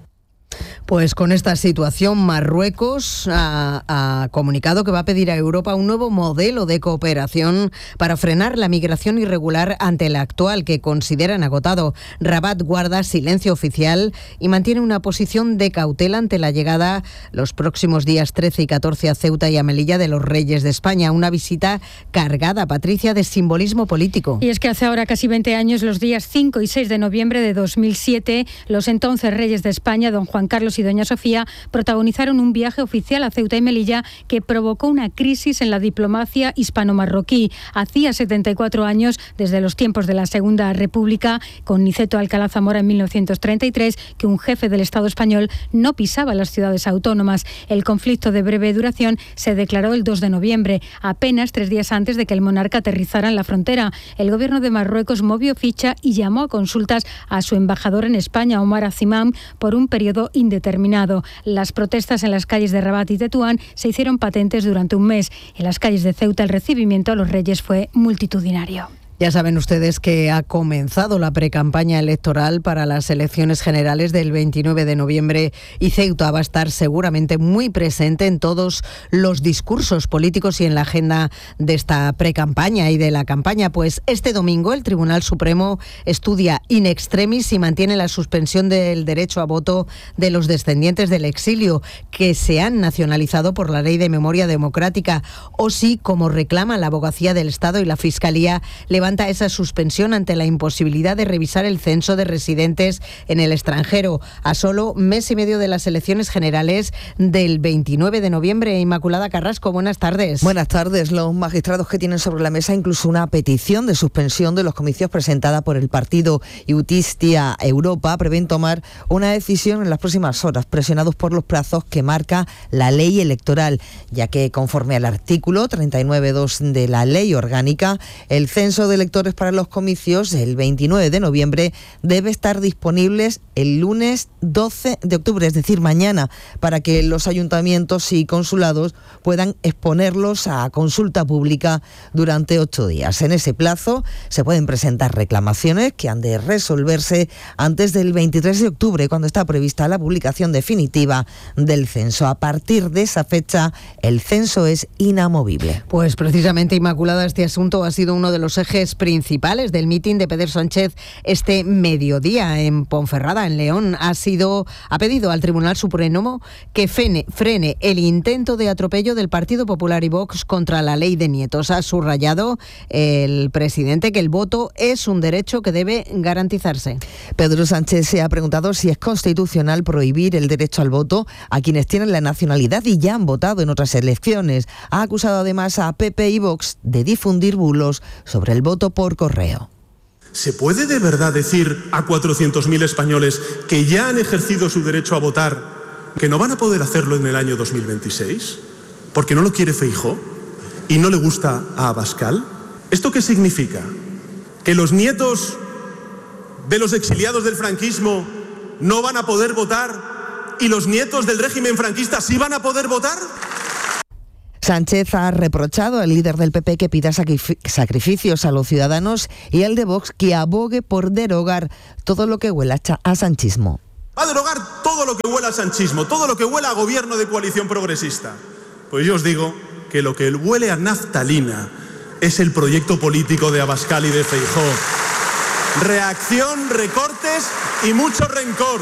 Pues con esta situación, Marruecos ha, ha comunicado que va a pedir a Europa un nuevo modelo de cooperación para frenar la migración irregular ante el actual, que consideran agotado. Rabat guarda silencio oficial y mantiene una posición de cautela ante la llegada los próximos días trece y catorce a Ceuta y a Melilla de los Reyes de España. Una visita cargada, Patricia, de simbolismo político. Y es que hace ahora casi veinte años, los días cinco y seis de noviembre de dos mil siete, los entonces Reyes de España, don Juan Carlos y doña Sofía, protagonizaron un viaje oficial a Ceuta y Melilla que provocó una crisis en la diplomacia hispano-marroquí. Hacía setenta y cuatro años, desde los tiempos de la Segunda República, con Niceto Alcalá Zamora en mil novecientos treinta y tres, que un jefe del Estado español no pisaba las ciudades autónomas. El conflicto de breve duración se declaró el dos de noviembre, apenas tres días antes de que el monarca aterrizara en la frontera. El gobierno de Marruecos movió ficha y llamó a consultas a su embajador en España, Omar Azimam, por un periodo indeterminado. Las protestas en las calles de Rabat y Tetuán se hicieron patentes durante un mes. En las calles de Ceuta el recibimiento a los reyes fue multitudinario. Ya saben ustedes que ha comenzado la precampaña electoral para las elecciones generales del veintinueve de noviembre y Ceuta va a estar seguramente muy presente en todos los discursos políticos y en la agenda de esta precampaña y de la campaña. Pues este domingo el Tribunal Supremo estudia in extremis y mantiene la suspensión del derecho a voto de los descendientes del exilio que se han nacionalizado por la Ley de Memoria Democrática, o si, como reclama la Abogacía del Estado y la Fiscalía, levanta esa suspensión ante la imposibilidad de revisar el censo de residentes en el extranjero a solo mes y medio de las elecciones generales del veintinueve de noviembre. Inmaculada Carrasco, buenas tardes. Buenas tardes. Los magistrados que tienen sobre la mesa incluso una petición de suspensión de los comicios presentada por el partido Iutistia Europa prevén tomar una decisión en las próximas horas, presionados por los plazos que marca la ley electoral, ya que conforme al artículo treinta y nueve punto dos de la ley orgánica, el censo de electores para los comicios el veintinueve de noviembre debe estar disponibles el lunes doce de octubre, es decir, mañana, para que los ayuntamientos y consulados puedan exponerlos a consulta pública durante ocho días. En ese plazo se pueden presentar reclamaciones que han de resolverse antes del veintitrés de octubre, cuando está prevista la publicación definitiva del censo. A partir de esa fecha, el censo es inamovible. Pues precisamente, Inmaculada, este asunto ha sido uno de los ejes personajes principales del mitin de Pedro Sánchez este mediodía en Ponferrada, en León. Ha sido, ha pedido al Tribunal Supremo que frene, frene el intento de atropello del Partido Popular y Vox contra la ley de nietos. Ha subrayado el presidente que el voto es un derecho que debe garantizarse. Pedro Sánchez se ha preguntado si es constitucional prohibir el derecho al voto a quienes tienen la nacionalidad y ya han votado en otras elecciones. Ha acusado además a P P y Vox de difundir bulos sobre el voto por correo. ¿Se puede de verdad decir a cuatrocientos mil españoles que ya han ejercido su derecho a votar que no van a poder hacerlo en el año dos mil veintiséis? ¿Porque no lo quiere Feijóo y no le gusta a Abascal? ¿Esto qué significa? ¿Que los nietos de los exiliados del franquismo no van a poder votar y los nietos del régimen franquista sí van a poder votar? Sánchez ha reprochado al líder del P P que pida sacrificios a los ciudadanos y al de Vox que abogue por derogar todo lo que huela a sanchismo. Va a derogar todo lo que huela a sanchismo, todo lo que huela a gobierno de coalición progresista. Pues yo os digo que lo que huele a naftalina es el proyecto político de Abascal y de Feijóo. Reacción, recortes y mucho rencor.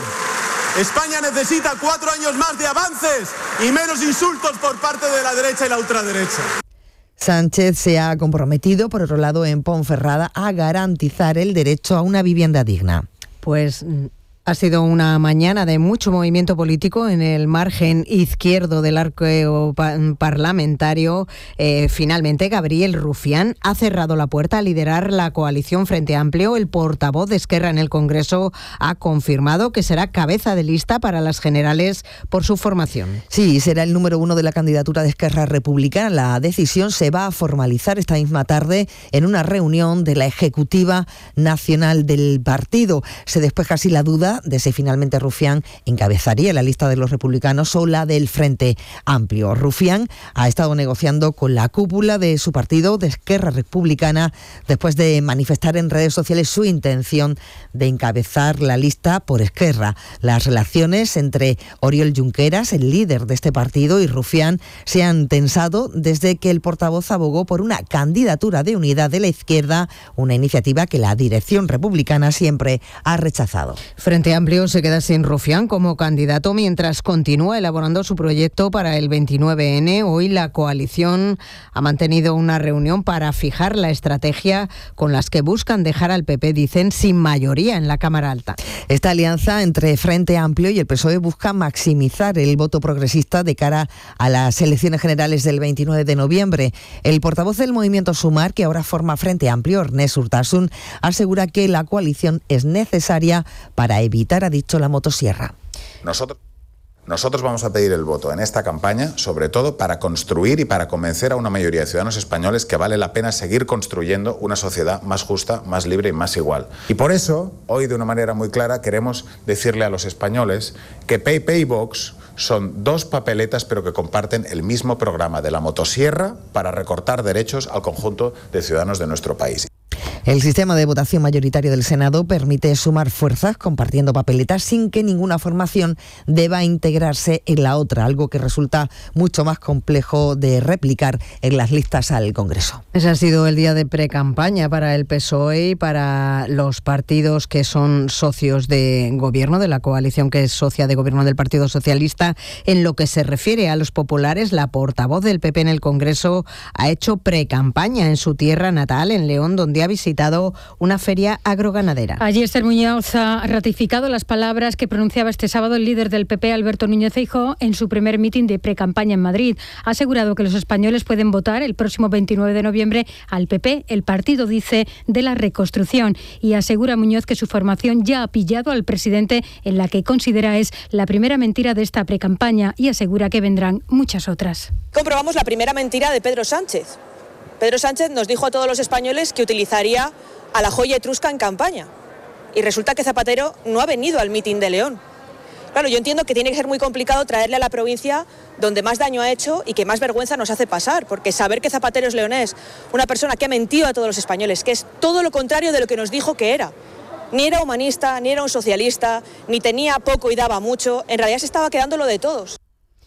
España necesita cuatro años más de avances y menos insultos por parte de la derecha y la ultraderecha. Sánchez se ha comprometido, por otro lado, en Ponferrada, a garantizar el derecho a una vivienda digna. Pues ha sido una mañana de mucho movimiento político en el margen izquierdo del arco parlamentario. Eh, finalmente, Gabriel Rufián ha cerrado la puerta a liderar la coalición Frente Amplio. El portavoz de Esquerra en el Congreso ha confirmado que será cabeza de lista para las generales por su formación. Sí, será el número uno de la candidatura de Esquerra Republicana. La decisión se va a formalizar esta misma tarde en una reunión de la Ejecutiva Nacional del partido. Se despeja así la duda de si finalmente Rufián encabezaría la lista de los republicanos o la del Frente Amplio. Rufián ha estado negociando con la cúpula de su partido, de Esquerra Republicana, después de manifestar en redes sociales su intención de encabezar la lista por Esquerra. Las relaciones entre Oriol Junqueras, el líder de este partido, y Rufián se han tensado desde que el portavoz abogó por una candidatura de unidad de la izquierda, una iniciativa que la dirección republicana siempre ha rechazado. Frente Amplio se queda sin Rufián como candidato mientras continúa elaborando su proyecto para el veintinueve ene. Hoy la coalición ha mantenido una reunión para fijar la estrategia con las que buscan dejar al P P, dicen, sin mayoría en la Cámara Alta. Esta alianza entre Frente Amplio y el P S O E busca maximizar el voto progresista de cara a las elecciones generales del veintinueve de noviembre. El portavoz del movimiento Sumar, que ahora forma Frente Amplio, Ernest Urtasun, asegura que la coalición es necesaria para evitar, ha dicho, la motosierra. Nosotros, nosotros vamos a pedir el voto en esta campaña, sobre todo para construir y para convencer a una mayoría de ciudadanos españoles que vale la pena seguir construyendo una sociedad más justa, más libre y más igual. Y por eso, hoy de una manera muy clara, queremos decirle a los españoles que P P y Vox son dos papeletas pero que comparten el mismo programa de la motosierra para recortar derechos al conjunto de ciudadanos de nuestro país. El sistema de votación mayoritario del Senado permite sumar fuerzas compartiendo papeletas sin que ninguna formación deba integrarse en la otra, algo que resulta mucho más complejo de replicar en las listas al Congreso. Ese ha sido el día de precampaña para el P S O E y para los partidos que son socios de gobierno, de la coalición que es socia de gobierno del Partido Socialista. En lo que se refiere a los populares, la portavoz del P P en el Congreso ha hecho precampaña en su tierra natal, en León, donde ha visitado una feria agroganadera. Allí Esther Muñoz ha ratificado las palabras que pronunciaba este sábado el líder del P P, Alberto Núñez Feijóo, en su primer mitin de precampaña en Madrid. Ha asegurado que los españoles pueden votar el próximo veintinueve de noviembre al P P, el partido, dice, de la reconstrucción, y asegura Muñoz que su formación ya ha pillado al presidente en la que considera es la primera mentira de esta precampaña, y asegura que vendrán muchas otras. Comprobamos la primera mentira de Pedro Sánchez. Pedro Sánchez nos dijo a todos los españoles que utilizaría a la joya etrusca en campaña. Y resulta que Zapatero no ha venido al mitin de León. Claro, yo entiendo que tiene que ser muy complicado traerle a la provincia donde más daño ha hecho y que más vergüenza nos hace pasar, porque saber que Zapatero es leonés, una persona que ha mentido a todos los españoles, que es todo lo contrario de lo que nos dijo que era. Ni era humanista, ni era un socialista, ni tenía poco y daba mucho, en realidad se estaba quedando lo de todos.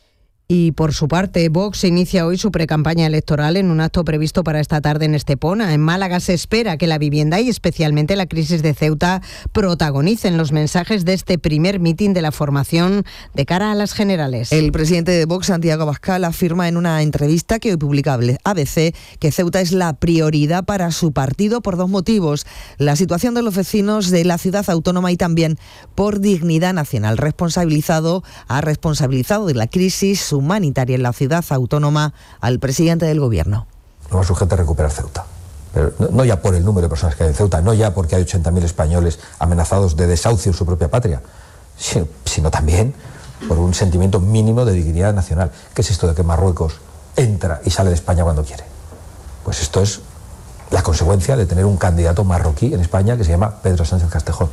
Y por su parte, Vox inicia hoy su precampaña electoral en un acto previsto para esta tarde en Estepona. En Málaga se espera que la vivienda y especialmente la crisis de Ceuta protagonicen los mensajes de este primer mitin de la formación de cara a las generales. El presidente de Vox, Santiago Abascal, afirma en una entrevista que hoy publica A B C que Ceuta es la prioridad para su partido por dos motivos: la situación de los vecinos de la ciudad autónoma y también por dignidad nacional. Responsabilizado, ha responsabilizado de la crisis humanitaria en la ciudad autónoma al presidente del gobierno. Lo más urgente es recuperar Ceuta. Pero no, no ya por el número de personas que hay en Ceuta, no ya porque hay ochenta mil españoles amenazados de desahucio en su propia patria, sino, sino también por un sentimiento mínimo de dignidad nacional. ¿Qué es esto de que Marruecos entra y sale de España cuando quiere? Pues esto es la consecuencia de tener un candidato marroquí en España que se llama Pedro Sánchez Castejón.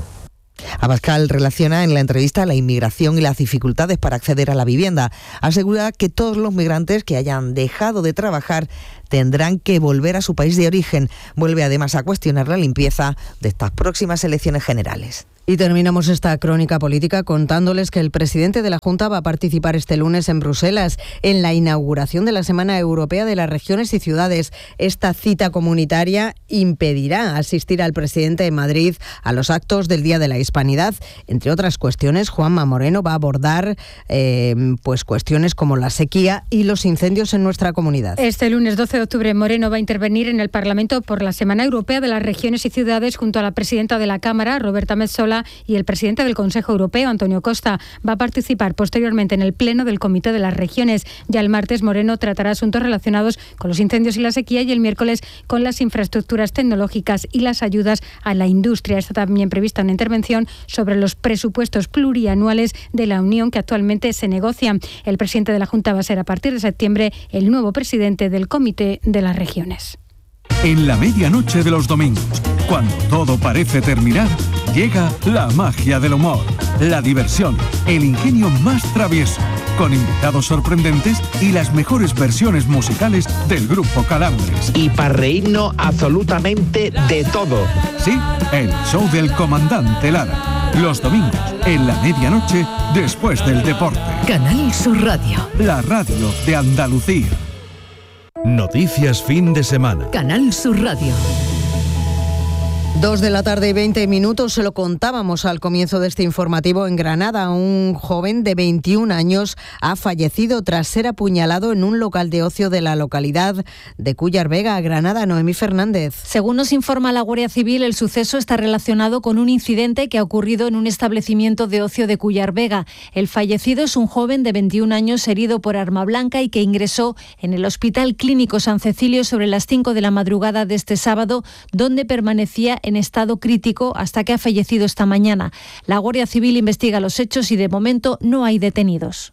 Abascal relaciona en la entrevista la inmigración y las dificultades para acceder a la vivienda. Asegura que todos los migrantes que hayan dejado de trabajar tendrán que volver a su país de origen. Vuelve además a cuestionar la limpieza de estas próximas elecciones generales. Y terminamos esta crónica política contándoles que el presidente de la Junta va a participar este lunes en Bruselas en la inauguración de la Semana Europea de las Regiones y Ciudades. Esta cita comunitaria impedirá asistir al presidente en Madrid a los actos del Día de la Hispanidad. Entre otras cuestiones, Juanma Moreno va a abordar eh, pues cuestiones como la sequía y los incendios en nuestra comunidad. Este lunes doce de octubre, Moreno va a intervenir en el Parlamento por la Semana Europea de las Regiones y Ciudades junto a la presidenta de la Cámara, Roberta Metsola, y el presidente del Consejo Europeo, Antonio Costa. Va a participar posteriormente en el Pleno del Comité de las Regiones. Ya el martes, Moreno tratará asuntos relacionados con los incendios y la sequía y el miércoles con las infraestructuras tecnológicas y las ayudas a la industria. Está también prevista una intervención sobre los presupuestos plurianuales de la Unión que actualmente se negocian. El presidente de la Junta va a ser a partir de septiembre el nuevo presidente del Comité de las Regiones. En la medianoche de los domingos, cuando todo parece terminar, llega la magia del humor, la diversión, el ingenio más travieso, con invitados sorprendentes y las mejores versiones musicales del grupo Calambres. Y para reírnos absolutamente de todo. Sí, el show del comandante Lara. Los domingos, en la medianoche, después del deporte. Canal Sur Radio. La radio de Andalucía. Noticias fin de semana. Canal Sur Radio. Dos de la tarde y veinte minutos, se lo contábamos al comienzo de este informativo. En Granada, un joven de veintiún años ha fallecido tras ser apuñalado en un local de ocio de la localidad de Cúllar Vega, Granada. Noemí Fernández. Según nos informa la Guardia Civil, el suceso está relacionado con un incidente que ha ocurrido en un establecimiento de ocio de Cúllar Vega. El fallecido es un joven de veintiún años herido por arma blanca y que ingresó en el Hospital Clínico San Cecilio sobre las cinco de la madrugada de este sábado, donde permanecía en estado crítico hasta que ha fallecido esta mañana. La Guardia Civil investiga los hechos y de momento no hay detenidos.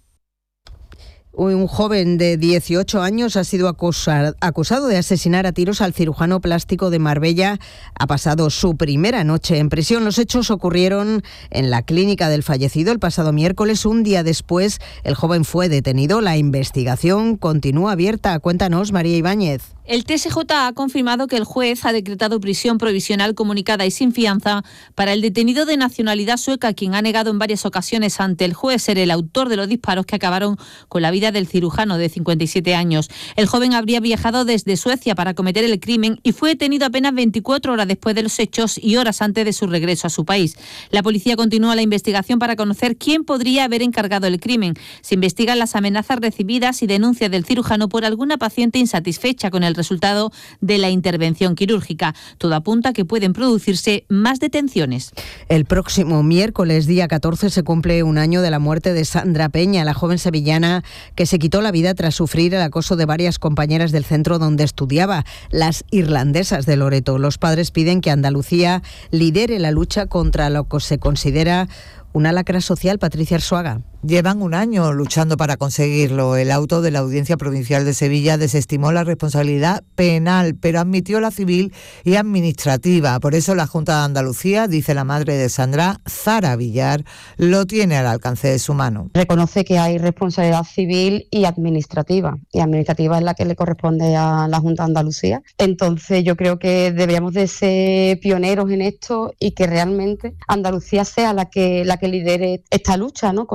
Un joven de dieciocho años ha sido acusado, acusado de asesinar a tiros al cirujano plástico de Marbella. Ha pasado su primera noche en prisión. Los hechos ocurrieron en la clínica del fallecido el pasado miércoles. Un día después, el joven fue detenido. La investigación continúa abierta. Cuéntanos, María Ibáñez. El T S J ha confirmado que el juez ha decretado prisión provisional comunicada y sin fianza para el detenido de nacionalidad sueca, quien ha negado en varias ocasiones ante el juez ser el autor de los disparos que acabaron con la vida del cirujano de cincuenta y siete años. El joven habría viajado desde Suecia para cometer el crimen y fue detenido apenas veinticuatro horas después de los hechos y horas antes de su regreso a su país. La policía continúa la investigación para conocer quién podría haber encargado el crimen. Se investigan las amenazas recibidas y denuncias del cirujano por alguna paciente insatisfecha con el resultado de la intervención quirúrgica. Todo apunta a que pueden producirse más detenciones. El próximo miércoles, día catorce, se cumple un año de la muerte de Sandra Peña, la joven sevillana que se quitó la vida tras sufrir el acoso de varias compañeras del centro donde estudiaba, las irlandesas de Loreto. Los padres piden que Andalucía lidere la lucha contra lo que se considera una lacra social. Patricia Arzuaga. Llevan un año luchando para conseguirlo. El auto de la Audiencia Provincial de Sevilla desestimó la responsabilidad penal, pero admitió la civil y administrativa. Por eso la Junta de Andalucía, dice la madre de Sandra, Zara Villar, lo tiene al alcance de su mano. Reconoce que hay responsabilidad civil y administrativa, y administrativa es la que le corresponde a la Junta de Andalucía. Entonces yo creo que deberíamos de ser pioneros en esto y que realmente Andalucía sea la que, la que lidere esta lucha, ¿no?, contra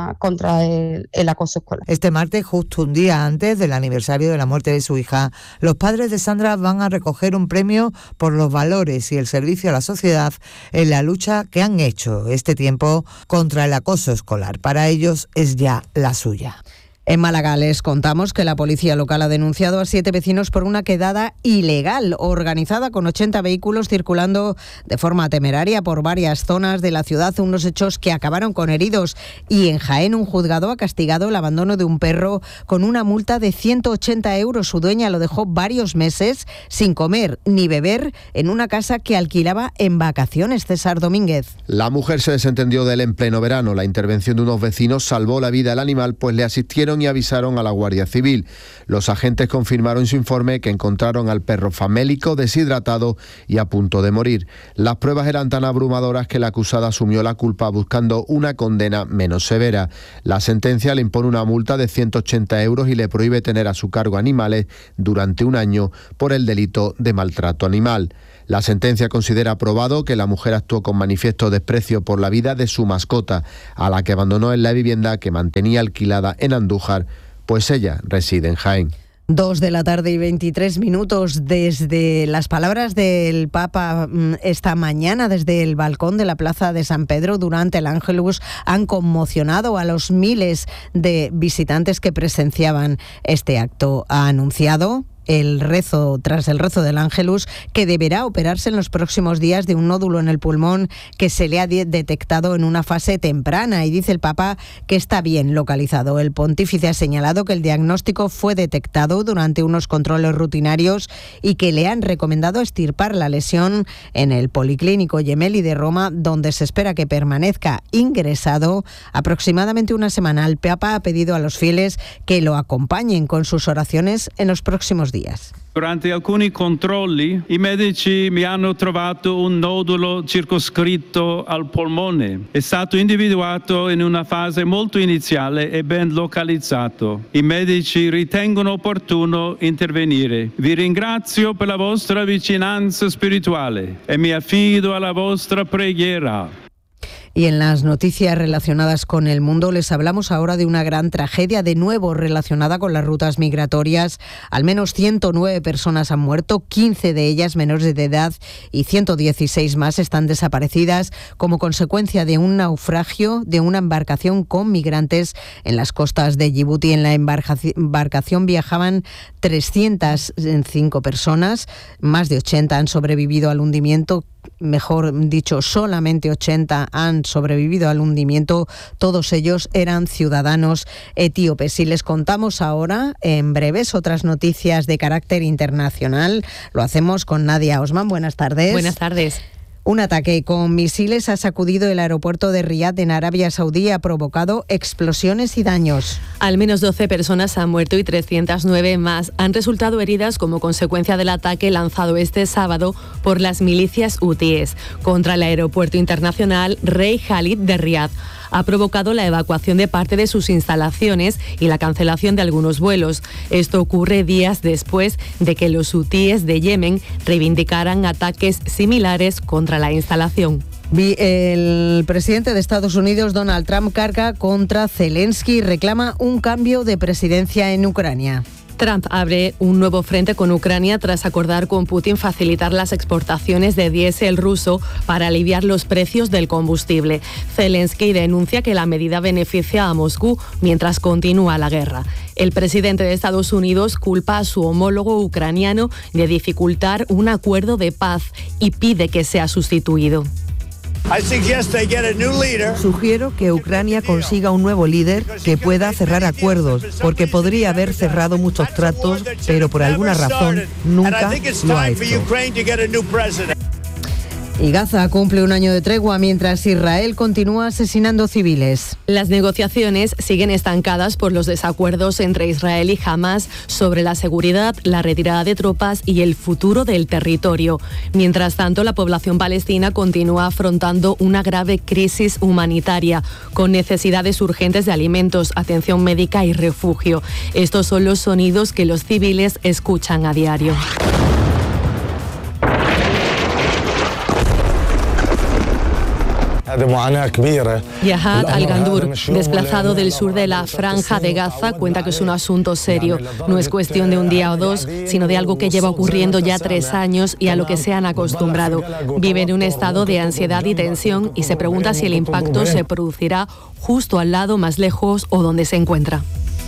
contra, contra el, el acoso escolar. Este martes, justo un día antes del aniversario de la muerte de su hija, los padres de Sandra van a recoger un premio por los valores y el servicio a la sociedad en la lucha que han hecho este tiempo contra el acoso escolar. Para ellos es ya la suya. En Málaga les contamos que la policía local ha denunciado a siete vecinos por una quedada ilegal organizada con ochenta vehículos circulando de forma temeraria por varias zonas de la ciudad, unos hechos que acabaron con heridos. Y en Jaén un juzgado ha castigado el abandono de un perro con una multa de ciento ochenta euros. Su dueña lo dejó varios meses sin comer ni beber en una casa que alquilaba en vacaciones. César Domínguez. La mujer se desentendió de él en pleno verano. La intervención de unos vecinos salvó la vida al animal, pues le asistieron y avisaron a la Guardia Civil. Los agentes confirmaron en su informe que encontraron al perro famélico, deshidratado y a punto de morir. Las pruebas eran tan abrumadoras que la acusada asumió la culpa buscando una condena menos severa. La sentencia le impone una multa de ciento ochenta euros y le prohíbe tener a su cargo animales durante un año por el delito de maltrato animal. La sentencia considera probado que la mujer actuó con manifiesto desprecio por la vida de su mascota, a la que abandonó en la vivienda que mantenía alquilada en Andújar, pues ella reside en Jaén. Dos de la tarde y veintitrés minutos. Desde las palabras del Papa esta mañana, desde el balcón de la Plaza de San Pedro durante el Ángelus, han conmocionado a los miles de visitantes que presenciaban este acto. Ha anunciado el rezo, tras el rezo del Ángelus, que deberá operarse en los próximos días de un nódulo en el pulmón que se le ha de- detectado en una fase temprana, y dice el Papa que está bien localizado. El pontífice ha señalado que el diagnóstico fue detectado durante unos controles rutinarios y que le han recomendado extirpar la lesión en el Policlínico Gemelli de Roma, donde se espera que permanezca ingresado aproximadamente una semana. El Papa ha pedido a los fieles que lo acompañen con sus oraciones en los próximos días. Durante alcuni controlli i medici mi hanno trovato un nodulo circoscritto al polmone. È stato individuato in una fase molto iniziale e ben localizzato. I medici ritengono opportuno intervenire. Vi ringrazio per la vostra vicinanza spirituale e mi affido alla vostra preghiera. Y en las noticias relacionadas con el mundo les hablamos ahora de una gran tragedia, de nuevo relacionada con las rutas migratorias. Al menos ciento nueve personas han muerto, quince de ellas menores de edad y ciento dieciséis más están desaparecidas como consecuencia de un naufragio de una embarcación con migrantes en las costas de Yibuti. En la embarcación viajaban trescientas cinco personas, más de ochenta han sobrevivido al hundimiento. Mejor dicho, solamente ochenta han sobrevivido al hundimiento. Todos ellos eran ciudadanos etíopes. Y les contamos ahora, en breves, otras noticias de carácter internacional. Lo hacemos con Nadia Osman. Buenas tardes. Buenas tardes. Un ataque con misiles ha sacudido el aeropuerto de Riad en Arabia Saudí y ha provocado explosiones y daños. Al menos doce personas han muerto y trescientas nueve más han resultado heridas como consecuencia del ataque lanzado este sábado por las milicias hutíes contra el aeropuerto internacional Rey Khalid de Riad. Ha provocado la evacuación de parte de sus instalaciones y la cancelación de algunos vuelos. Esto ocurre días después de que los hutíes de Yemen reivindicaran ataques similares contra la instalación. El presidente de Estados Unidos, Donald Trump, carga contra Zelensky y reclama un cambio de presidencia en Ucrania. Trump abre un nuevo frente con Ucrania tras acordar con Putin facilitar las exportaciones de diésel ruso para aliviar los precios del combustible. Zelensky denuncia que la medida beneficia a Moscú mientras continúa la guerra. El presidente de Estados Unidos culpa a su homólogo ucraniano de dificultar un acuerdo de paz y pide que sea sustituido. Sugiero que Ucrania consiga un nuevo líder que pueda cerrar acuerdos, porque podría haber cerrado muchos tratos, pero por alguna razón nunca lo ha hecho. Y Gaza cumple un año de tregua mientras Israel continúa asesinando civiles. Las negociaciones siguen estancadas por los desacuerdos entre Israel y Hamás sobre la seguridad, la retirada de tropas y el futuro del territorio. Mientras tanto, la población palestina continúa afrontando una grave crisis humanitaria, con necesidades urgentes de alimentos, atención médica y refugio. Estos son los sonidos que los civiles escuchan a diario. Yahad Al-Gandur, desplazado del sur de la Franja de Gaza, cuenta que es un asunto serio. No es cuestión de un día o dos, sino de algo que lleva ocurriendo ya tres años y a lo que se han acostumbrado. Vive en un estado de ansiedad y tensión y se pregunta si el impacto se producirá justo al lado, más lejos o donde se encuentra.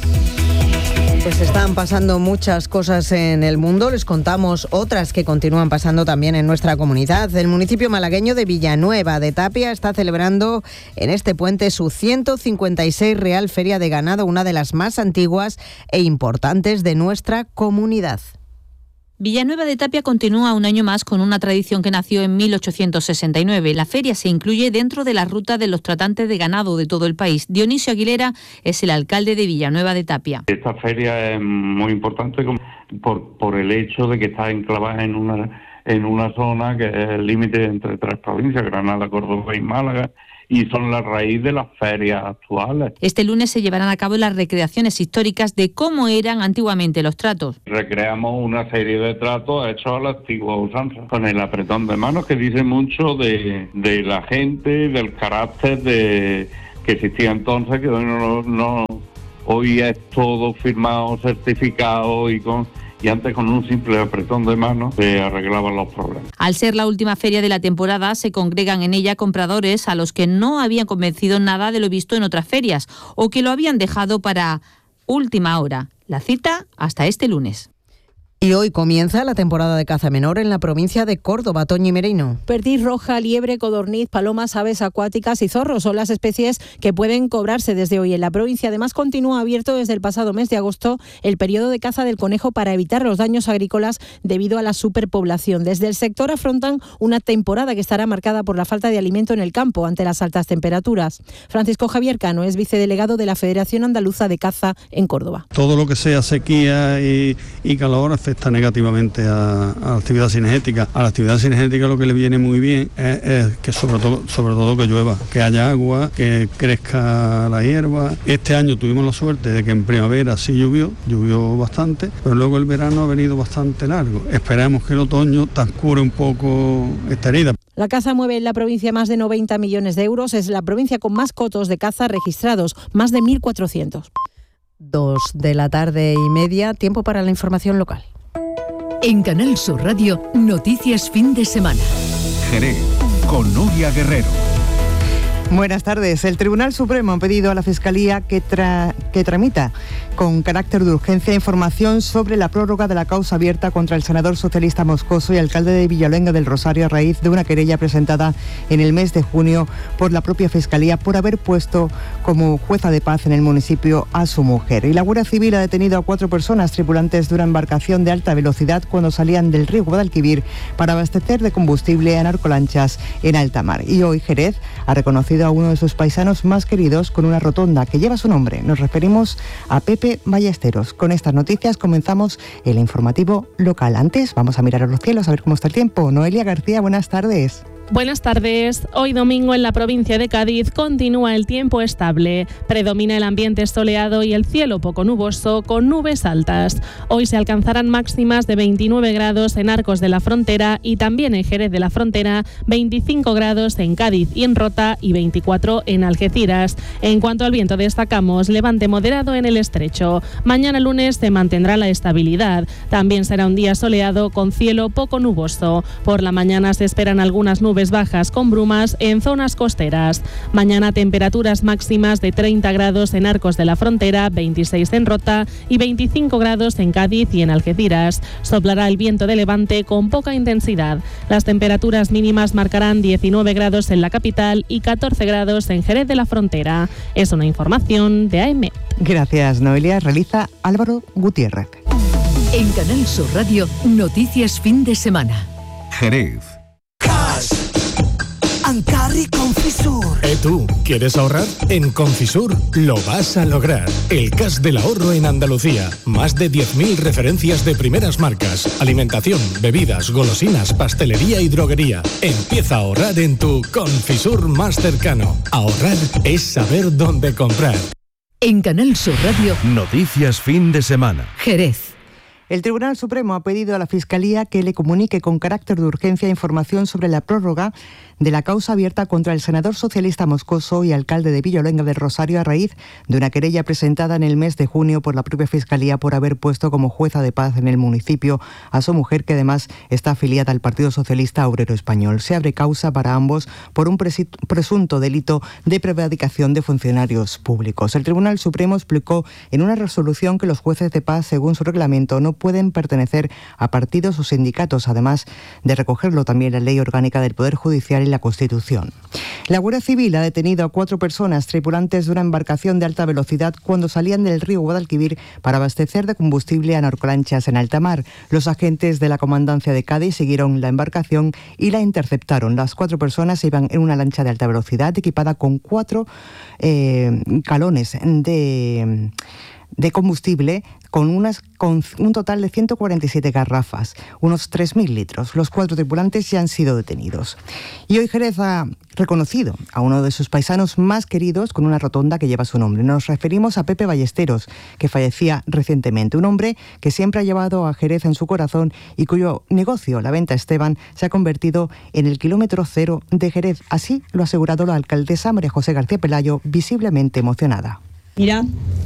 Pues están pasando muchas cosas en el mundo, les contamos otras que continúan pasando también en nuestra comunidad. El municipio malagueño de Villanueva de Tapia está celebrando en este puente su ciento cincuenta y seis Real Feria de Ganado, una de las más antiguas e importantes de nuestra comunidad. Villanueva de Tapia continúa un año más con una tradición que nació en mil ochocientos sesenta y nueve. La feria se incluye dentro de la ruta de los tratantes de ganado de todo el país. Dionisio Aguilera es el alcalde de Villanueva de Tapia. Esta feria es muy importante por, por el hecho de que está enclavada en una, en una zona que es el límite entre tres provincias, Granada, Córdoba y Málaga, y son la raíz de las ferias actuales. Este lunes se llevarán a cabo las recreaciones históricas de cómo eran antiguamente los tratos. Recreamos una serie de tratos hechos a la antigua usanza, con el apretón de manos, que dice mucho de, de la gente, del carácter de que existía entonces, que hoy no, no hoy es todo firmado, certificado y con y antes con un simple apretón de manos se arreglaban los problemas. Al ser la última feria de la temporada, se congregan en ella compradores a los que no habían convencido nada de lo visto en otras ferias o que lo habían dejado para última hora. La cita hasta este lunes. Y hoy comienza la temporada de caza menor en la provincia de Córdoba. Toñi Merino. Perdiz roja, liebre, codorniz, palomas, aves acuáticas y zorros son las especies que pueden cobrarse desde hoy en la provincia. Además, continúa abierto desde el pasado mes de agosto el periodo de caza del conejo para evitar los daños agrícolas debido a la superpoblación. Desde el sector afrontan una temporada que estará marcada por la falta de alimento en el campo ante las altas temperaturas. Francisco Javier Cano es vicedelegado de la Federación Andaluza de Caza en Córdoba. Todo lo que sea sequía y, y calor afecta negativamente a, a la actividad cinegética. A la actividad cinegética lo que le viene muy bien es, es que sobre todo, sobre todo que llueva, que haya agua, que crezca la hierba. Este año tuvimos la suerte de que en primavera sí llovió, llovió bastante, pero luego el verano ha venido bastante largo. Esperamos que el otoño transcurra un poco esta herida. La caza mueve en la provincia más de noventa millones de euros. Es la provincia con más cotos de caza registrados, más de mil cuatrocientos. Dos de la tarde y media, tiempo para la información local. En Canal Sur Radio, noticias fin de semana. Jerez, con Nuria Guerrero. Buenas tardes. El Tribunal Supremo ha pedido a la Fiscalía que, tra- que tramita con carácter de urgencia información sobre la prórroga de la causa abierta contra el senador socialista Moscoso y alcalde de Villaluenga del Rosario a raíz de una querella presentada en el mes de junio por la propia Fiscalía por haber puesto como jueza de paz en el municipio a su mujer. Y la Guardia Civil ha detenido a cuatro personas tripulantes de una embarcación de alta velocidad cuando salían del río Guadalquivir para abastecer de combustible a narcolanchas en alta mar. Y hoy Jerez ha reconocido a uno de sus paisanos más queridos con una rotonda que lleva su nombre. Nos referimos a Pepe Ballesteros. Con estas noticias comenzamos el informativo local. Antes vamos a mirar a los cielos a ver cómo está el tiempo. Noelia García, buenas tardes. Buenas tardes. Hoy domingo en la provincia de Cádiz continúa el tiempo estable. Predomina el ambiente soleado y el cielo poco nuboso con nubes altas. Hoy se alcanzarán máximas de veintinueve grados en Arcos de la Frontera y también en Jerez de la Frontera, veinticinco grados en Cádiz y en Rota y veinticuatro en Algeciras. En cuanto al viento destacamos levante moderado en el estrecho. Mañana lunes se mantendrá la estabilidad. También será un día soleado con cielo poco nuboso. Por la mañana se esperan algunas nubes bajas con brumas en zonas costeras. Mañana temperaturas máximas de treinta grados en Arcos de la Frontera, veintiséis en Rota y veinticinco grados en Cádiz y en Algeciras. Soplará el viento de levante con poca intensidad. Las temperaturas mínimas marcarán diecinueve grados en la capital y catorce grados en Jerez de la Frontera. Es una información de A E M E T. Gracias, Noelia. Realiza Álvaro Gutiérrez. En Canal Sur Radio, noticias fin de semana. Jerez. Ancarri Confisur. ¿Eh tú? ¿Quieres ahorrar? En Confisur lo vas a lograr. El cash del ahorro en Andalucía. Más de diez mil referencias de primeras marcas. Alimentación, bebidas, golosinas, pastelería y droguería. Empieza a ahorrar en tu Confisur más cercano. Ahorrar es saber dónde comprar. En Canal Sur Radio, noticias fin de semana. Jerez. El Tribunal Supremo ha pedido a la Fiscalía que le comunique con carácter de urgencia información sobre la prórroga de la causa abierta contra el senador socialista moscoso y alcalde de Villalonga del Rosario a raíz de una querella presentada en el mes de junio por la propia Fiscalía por haber puesto como jueza de paz en el municipio a su mujer, que además está afiliada al Partido Socialista Obrero Español. Se abre causa para ambos por un presunto delito de prevaricación de funcionarios públicos. El Tribunal Supremo explicó en una resolución que los jueces de paz, según su reglamento, no pueden pertenecer a partidos o sindicatos, además de recogerlo también la Ley Orgánica del Poder Judicial y la Constitución. La Guardia Civil ha detenido a cuatro personas tripulantes de una embarcación de alta velocidad cuando salían del río Guadalquivir para abastecer de combustible a narcolanchas en alta mar. Los agentes de la Comandancia de Cádiz siguieron la embarcación y la interceptaron. Las cuatro personas iban en una lancha de alta velocidad equipada con cuatro eh, galones de... de combustible con, unas, con un total de ciento cuarenta y siete garrafas, unos tres mil litros. Los cuatro tripulantes ya han sido detenidos. Y hoy Jerez ha reconocido a uno de sus paisanos más queridos con una rotonda que lleva su nombre. Nos referimos a Pepe Ballesteros, que fallecía recientemente. Un hombre que siempre ha llevado a Jerez en su corazón y cuyo negocio, la venta Esteban, se ha convertido en el kilómetro cero de Jerez. Así lo ha asegurado la alcaldesa María José García Pelayo, visiblemente emocionada. Mira,